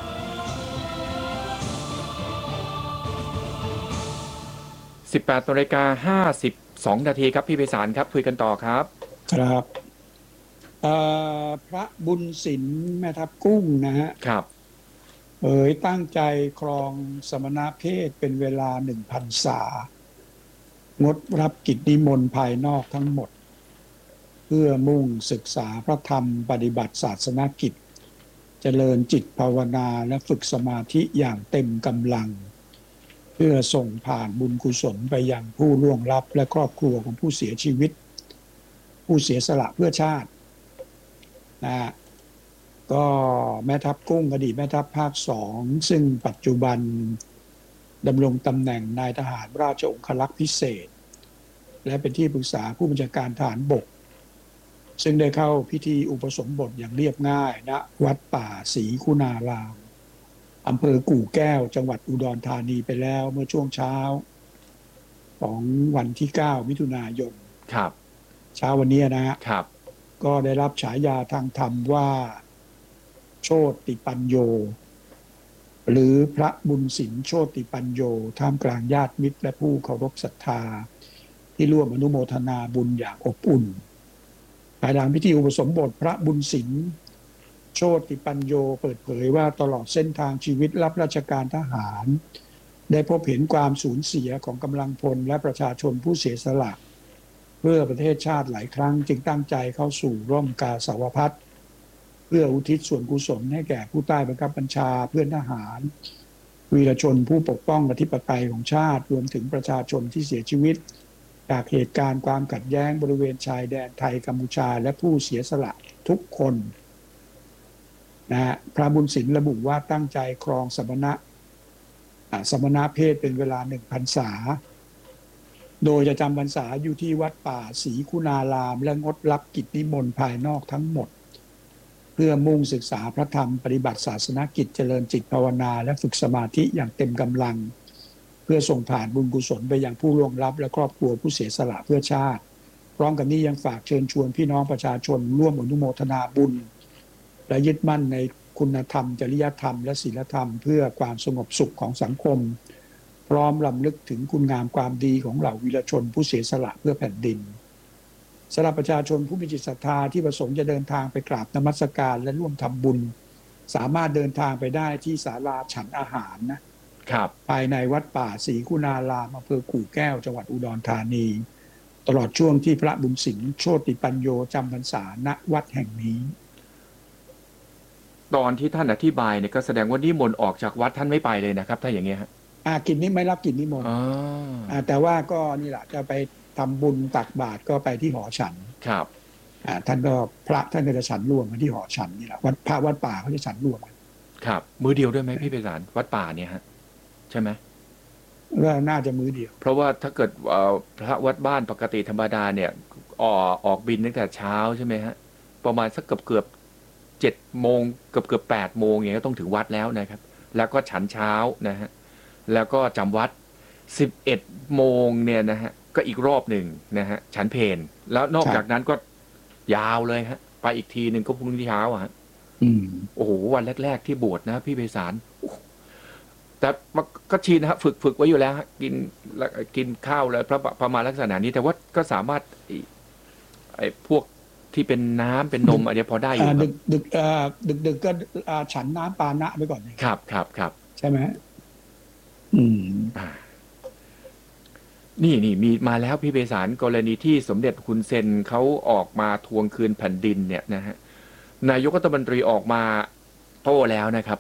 18:52 นาทีครับพี่ไพศาลครับคุยกันต่อครับครับพระบุญศิลป์แม่ทับกุ้งนะฮะครับตั้งใจครองสมณเพศเป็นเวลา1 พรรษางดรับกิจนิมนต์ภายนอกทั้งหมดเพื่อมุ่งศึกษาพระธรรมปฏิบัติศาสนกิจเจริญจิตภาวนาและฝึกสมาธิอย่างเต็มกำลังเพื่อส่งผ่านบุญกุศลไปยังผู้ล่วงลับและครอบครัวของผู้เสียชีวิตผู้เสียสละเพื่อชาตินะก็แม่ทัพกุ้งอดีตแม่ทัพภาค2ซึ่งปัจจุบันดำรงตำแหน่งนายทหารราชองครักษ์พิเศษและเป็นที่ปรึกษาผู้บัญชาการทหารบกซึ่งได้เข้าพิธีอุปสมบทอย่างเรียบง่ายณวัดป่าศรีคุณารามอำเภอกู่แก้วจังหวัดอุดรธานีไปแล้วเมื่อช่วงเช้าของวันที่9 มิถุนายนครับเช้าวันนี้นะครับก็ได้รับฉายาทางธรรมว่าโชติปัญโยหรือพระบุญศิลป์โชติปัญโยท่ามกลางญาติมิตรและผู้เคารพศรัทธาที่ร่วมอนุโมทนาบุญอย่างอบอุ่นภายหลังพิธีอุปสมบทพระบุญศิลป์โชติปัญโยเปิดเผยว่าตลอดเส้นทางชีวิตรับราชการทหารได้พบเห็นความสูญเสียของกำลังพลและประชาชนผู้เสียสละเพื่อประเทศชาติหลายครั้งจึงตั้งใจเข้าสู่ร่มกาสาวพัสเพื่ออุทิศส่วนกุศลให้แก่ผู้ใต้บังคับบัญชาเพื่อนทหารวีรชนผู้ปกป้องอธิปไตยของชาติรวมถึงประชาชนที่เสียชีวิตจากเหตุการณ์ความขัดแย้งบริเวณชายแดนไทยกัมพูชาและผู้เสียสละทุกคนนะพระบุญศิลป์ระบุว่าตั้งใจครองสมณเพศเป็นเวลา1 พรรษาโดยจะจำพรรษาอยู่ที่วัดป่าศรีคุณารามและงดรับกิจนิมนต์ภายนอกทั้งหมดเพื่อมุ่งศึกษาพระธรรมปฏิบัติศาสนกิจเจริญจิตภาวนาและฝึกสมาธิอย่างเต็มกำลังเพื่อส่งผ่านบุญกุศลไปยังผู้ล่วงลับและครอบครัวผู้เสียสละเพื่อชาติพร้อมกันนี้ยังฝากเชิญชวนพี่น้องประชาชนร่วมอนุโมทนาบุญและยึดมั่นในคุณธรรมจริยธรรมและศีลธรรมเพื่อความสงบสุขของสังคมพร้อมรำลึกถึงคุณงามความดีของเหล่าวีรชนผู้เสียสละเพื่อแผ่นดินสำหรับประชาชนผู้มีจิตศรัทธาที่ประสงค์จะเดินทางไปกราบนมัสการและร่วมทำบุญสามารถเดินทางไปได้ที่ศาลาฉันอาหารนะครับภายในวัดป่าศรีคุณารามอำเภอกู่แก้วจังหวัดอุดรธานีตลอดช่วงที่พระบุญศิลป์โชติปัญโยจำพรรษาณวัดแห่งนี้ตอนที่ท่านอธิบายเนี่ยก็แสดงว่านิมนต์ออกจากวัดท่านไม่ไปเลยนะครับถ้าอย่างเงี้ยฮะกิจนี้ไม่รับกิจนิมนต์แต่ว่าก็นี่แหละจะไปทำบุญตักบาตรก็ไปที่หอฉันครับท่านก็พระท่านก็จะฉันรวมกันที่หอฉันนี่แหละวัดป่าเขาจะฉันรวมกันครับมื้อเดียวด้วยไหมพี่ไพศาลวัดป่าเนี่ยฮะใช่ไหมก็น่าจะมื้อเดียวเพราะว่าถ้าเกิดพระวัดบ้านปกติธรรมดาเนี่ยออกบิณตั้งแต่เช้าใช่ไหมฮะประมาณสักเกือบ7 โมงเกือบ8 โมงอย่างเงี้ยก็ต้องถึงวัดแล้วนะครับแล้วก็ฉันเช้านะฮะแล้วก็จำวัด11 โมงเนี่ยนะฮะก็อีกรอบหนึ่งนะฮะฉันเพลแล้วนอกจากนั้นก็ยาวเลยฮะไปอีกทีหนึ่งก็พรุ่งนี้เช้าฮะโอ้โหวันแรกๆที่บวชนะพี่ไพศาลแต่ก็ชินนะฮะฝึกไว้อยู่แล้วฮะกินข้าวแล้วประมาณลักษณะนี้แต่ว่าก็สามารถไอ้พวกที่เป็นน้ำเป็นนมอะไรพอได้อยู่ดึกก็ฉันน้ำปานะไปก่อนครับใช่ไหมนี่มีมาแล้วพี่ไพศาลกรณีที่สมเด็จฮุนเซนเขาออกมาทวงคืนแผ่นดินเนี่ยนะฮะนายกรัฐมนตรีออกมาโต้แล้วนะครับ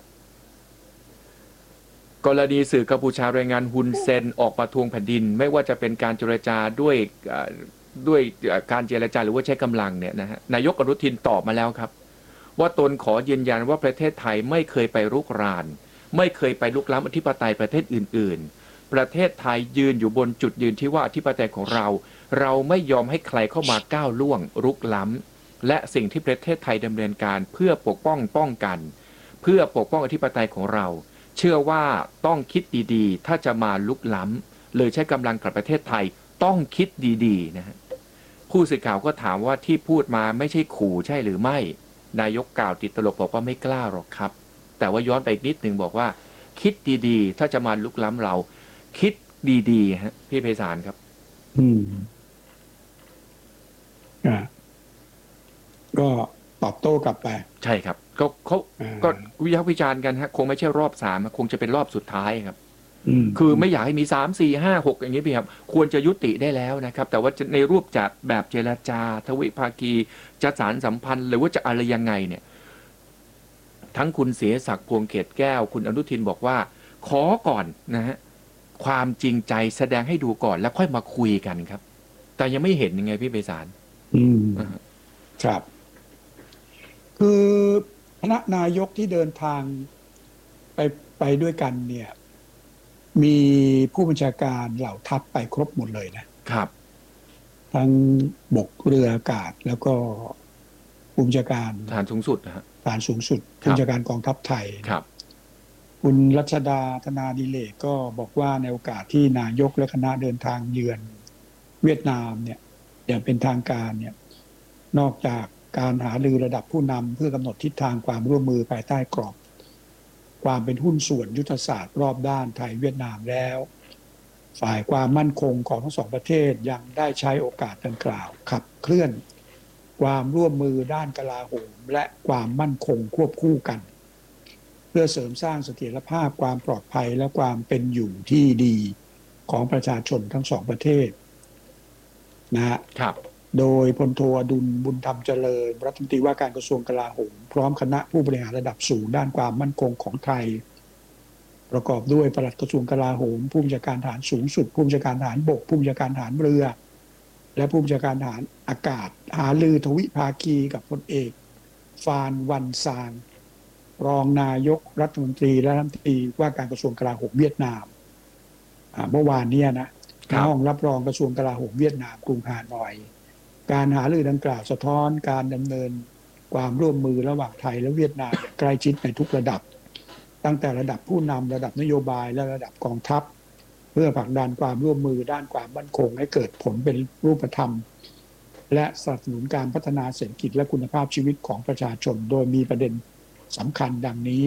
กรณีสื่อกัมพูชารายงานฮุนเซนออกมาทวงแผ่นดินไม่ว่าจะเป็นการเจรจาด้วยการเจรจาหรือว่าใช้กำลังเนี่ยนะฮะนายกอนุทินตอบมาแล้วครับว่าตนขอยืนยันว่าประเทศไทยไม่เคยไปรุกรานไม่เคยไปลุกล้ำอธิปไตยประเทศอื่นๆประเทศไทยยืนอยู่บนจุดยืนที่ว่าอธิปไตยของเราไม่ยอมให้ใครเข้ามาก้าวล่วงรุกล้ำและสิ่งที่ประเทศไทยดำเนินการเพื่อปกป้องกันเพื่อปกป้องอธิปไตยของเราเชื่อว่าต้องคิดดีๆถ้าจะมาลุกล้ำเลยใช้กำลังกับประเทศไทยต้องคิดดีๆนะฮะพูผู้สื่อข่าวก็ถามว่าที่พูดมาไม่ใช่ขู่ใช่หรือไม่นายกกล่าวติดตลกบอกว่าไม่กล้าหรอกครับแต่ว่าย้อนไปอีกนิดนึงบอกว่าคิดดีๆถ้าจะมาลุกล้ำเราคิดดีๆฮะพี่ไพศาลครับก็ตอบโต้กลับไปใช่ครับก็วิพากษ์วิจารณ์กันฮะคงไม่ใช่รอบ3คงจะเป็นรอบสุดท้ายครับคือไม่อยากให้มี3 4 5 6อย่างนี้พี่ครับควรจะยุติได้แล้วนะครับแต่ว่าในรูปจากแบบเจรจาทวิภาคีจะสารสัมพันธ์หรือว่าจะอะไรยังไงเนี่ยทั้งคุณเสียศักดิ์พวงเขตแก้วคุณอนุทินบอกว่าขอก่อนนะฮะความจริงใจแสดงให้ดูก่อนแล้วค่อยมาคุยกันครับแต่ยังไม่เห็นยังไงพี่ไพศาลครับคือคณะนายกที่เดินทางไปด้วยกันเนี่ยมีผู้บัญชาการเหล่าทัพไปครบหมดเลยนะครับทั้งบกเรืออากาศแล้วก็ผู้บัญชาการฐานสูงสุดนะฮะฐานสูงสุดผู้บัญชาการกองทัพไทยครับคุณรัชดาธนาดิเลกก็บอกว่าในโอกาสที่นายกและคณะเดินทางเยือนเวียดนามเนี่ยอย่างเป็นทางการเนี่ยนอกจากการหารือระดับผู้นำเพื่อกำหนดทิศทางความร่วมมือภายใต้กรอบความเป็นหุ้นส่วนยุทธศาสตร์รอบด้านไทยเวียดนามแล้วฝ่ายความมั่นคงของทั้งสองประเทศยังได้ใช้โอกาสดังกล่าวขับเคลื่อนความร่วมมือด้านกลาโหมและความมั่นคงควบคู่กันเพื่อเสริมสร้างเสถียรภาพความปลอดภัยและความเป็นอยู่ที่ดีของประชาชนทั้งสองประเทศนะฮะโดยพลโทอดุลบุญธรรมเจริญรัฐมนตรีว่าการกระทรวงกลาโหมพร้อมคณะผู้บริหารระดับสูงด้านความมั่นคงของไทยประกอบด้วยปลัดกระทรวงกลาโหมผู้บัญชาการทหารสูงสุดผู้บัญชาการทหารบกผู้บัญชาการทหารเรือและผู้บัญชาการทหารอากาศหารือทวิภาคีกับพลเอกฟานวันซานรองนายกรัฐมนตรีและรัฐมนตรีว่าการกระทรวงกลาโหมเวียดนามเมื่อวานนี้นะห้องรับรองกระทรวงกลาโหมเวียดนามกรุงฮานอยการหารือดังกล่าวสะท้อนการดำเนินความร่วมมือระหว่างไทยและเวียดนามอย่างใกล้ชิดในทุกระดับตั้งแต่ระดับผู้นำระดับนโยบายและระดับกองทัพเพื่อผลักดันความร่วมมือด้านความมั่นคงให้เกิดผลเป็นรูปธรรมและสนับสนุนการพัฒนาเศรษฐกิจและคุณภาพชีวิตของประชาชนโดยมีประเด็นสำคัญดังนี้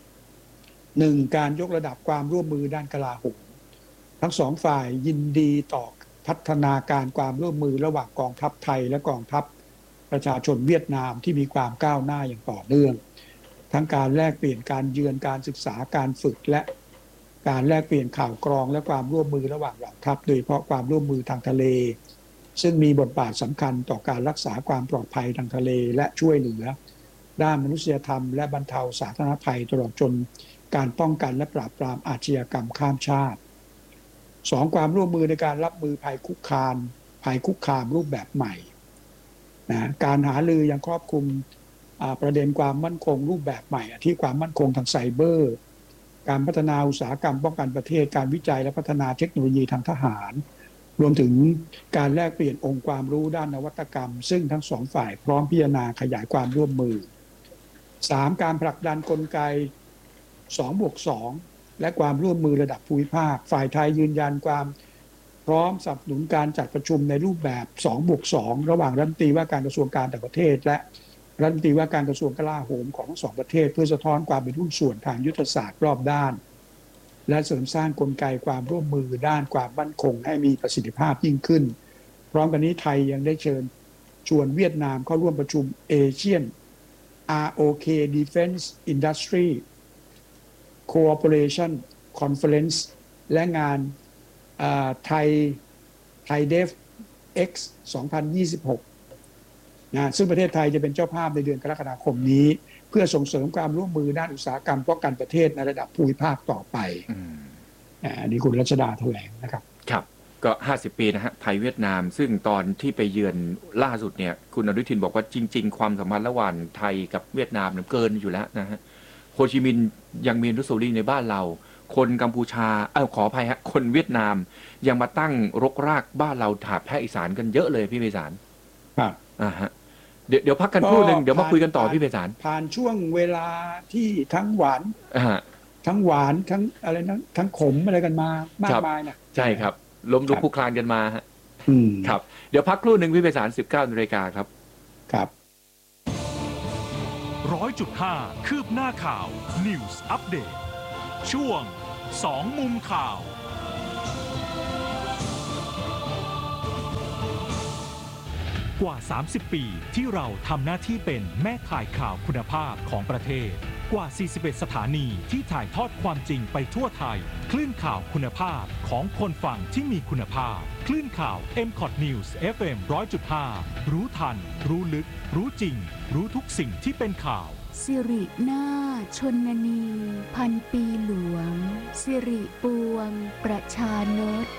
1. การยกระดับความร่วมมือด้านกลาโหมทั้งสองฝ่ายยินดีต่อพัฒนาการความร่วมมือระหว่างกองทัพไทยและกองทัพประชาชนเวียดนามที่มีความก้าวหน้าอย่างต่อเนื่องทั้งการแลกเปลี่ยนการเยือนการศึกษาการฝึกและการแลกเปลี่ยนข่าวกรองและความร่วมมือระหว่างเหล่าทัพโดยเฉพาะความร่วมมือทางทะเลซึ่งมีบทบาทสำคัญต่อการรักษาความปลอดภัยทางทะเลและช่วยเหลือด้านมนุษยธรรมและบรรเทาสาธารณภัยตลอดจนการป้องกันและปราบปรามอาชญากรรมข้ามชาติ 2. ความร่วมมือในการรับมือภัยคุกคามรูปแบบใหม่นะการหารือยังครอบคลุมประเด็นความมั่นคงรูปแบบใหม่ที่ความมั่นคงทางไซเบอร์การพัฒนาอุตสาหกรรมป้องกันประเทศการวิจัยและพัฒนาเทคโนโลยีทางทหารรวมถึงการแลกเปลี่ยนองค์ความรู้ด้านนวัตกรรมซึ่งทั้งสองฝ่ายพร้อมพิจารณาขยายความร่วมมือ 3. การผลักดันกลไก 2+2 และความร่วมมือระดับภูมิภาคฝ่ายไทยยืนยันความพร้อมสนับสนุนการจัดประชุมในรูปแบบ 2+2 ระหว่างรัฐมนตรีว่าการกระทรวงการต่างประเทศและรัฐมนตรีว่าการกระทรวงกลาโหมของทั้งสองประเทศเพื่อสะท้อนความเป็นหุ้นส่วนทางยุทธศาสตร์รอบด้านและเสริมสร้างกลไกความร่วมมือด้านความมั่นคงให้มีประสิทธิภาพยิ่งขึ้นพร้อมกันนี้ไทยยังได้เชิญชวนเวียดนามเข้าร่วมประชุม Asian ROK Defense Industry Cooperation Conference และงานไทยเดฟ X 2026นะซึ่งประเทศไทยจะเป็นเจ้าภาพในเดือนกรกฎาคมนี้เพื่อส่งเสริมความร่วมมือด้านอุตสาหกรรมป้องกันประเทศในระดับภูมิภาคต่อไปนี่คุณรัชดาแถลงนะครับครับก็50 ปีนะฮะไทยเวียดนามซึ่งตอนที่ไปเยือนล่าสุดเนี่ยคุณอนุทินบอกว่าจริงๆความสัมพันธ์ระหว่างไทยกับเวียดนามเกินอยู่แล้วนะฮะโฮจิมินห์ยังมีอนุสาวรีย์ในบ้านเราคนกัมพูชาขออภัยฮะคนเวียดนามยังมาตั้งรกรากบ้านเราถาบแพร่อีสานกันเยอะเลยพี่ไพศาลครับฮะเดี๋ยวพักกันครู่นึงเดี๋ยวมาคุยกันต่อพี่ไพศาลผ่านช่วงเวลาที่ทั้งหวานทั้งอะไรนะทั้งขมอะไรกันมามากมายนะใช่ครับล้มลุกคลุกคลานกันมาฮะครับเดี๋ยวพักครู่หนึ่งพี่ไพศาล 19 นาฬิกาครับครับ 100.5 คืบหน้าข่าว News Update ช่วง 2 มุมข่าวกว่า 30 ปีที่เราทำหน้าที่เป็นแม่ข่ายข่าวคุณภาพของประเทศกว่า 41 สถานีที่ถ่ายทอดความจริงไปทั่วไทยคลื่นข่าวคุณภาพของคนฟังที่มีคุณภาพคลื่นข่าว MCOT News FM 100.5 รู้ทัน รู้ลึก รู้จริง รู้ทุกสิ่งที่เป็นข่าวสิรินาถชนนีพันปีหลวงสิริปวงประชานต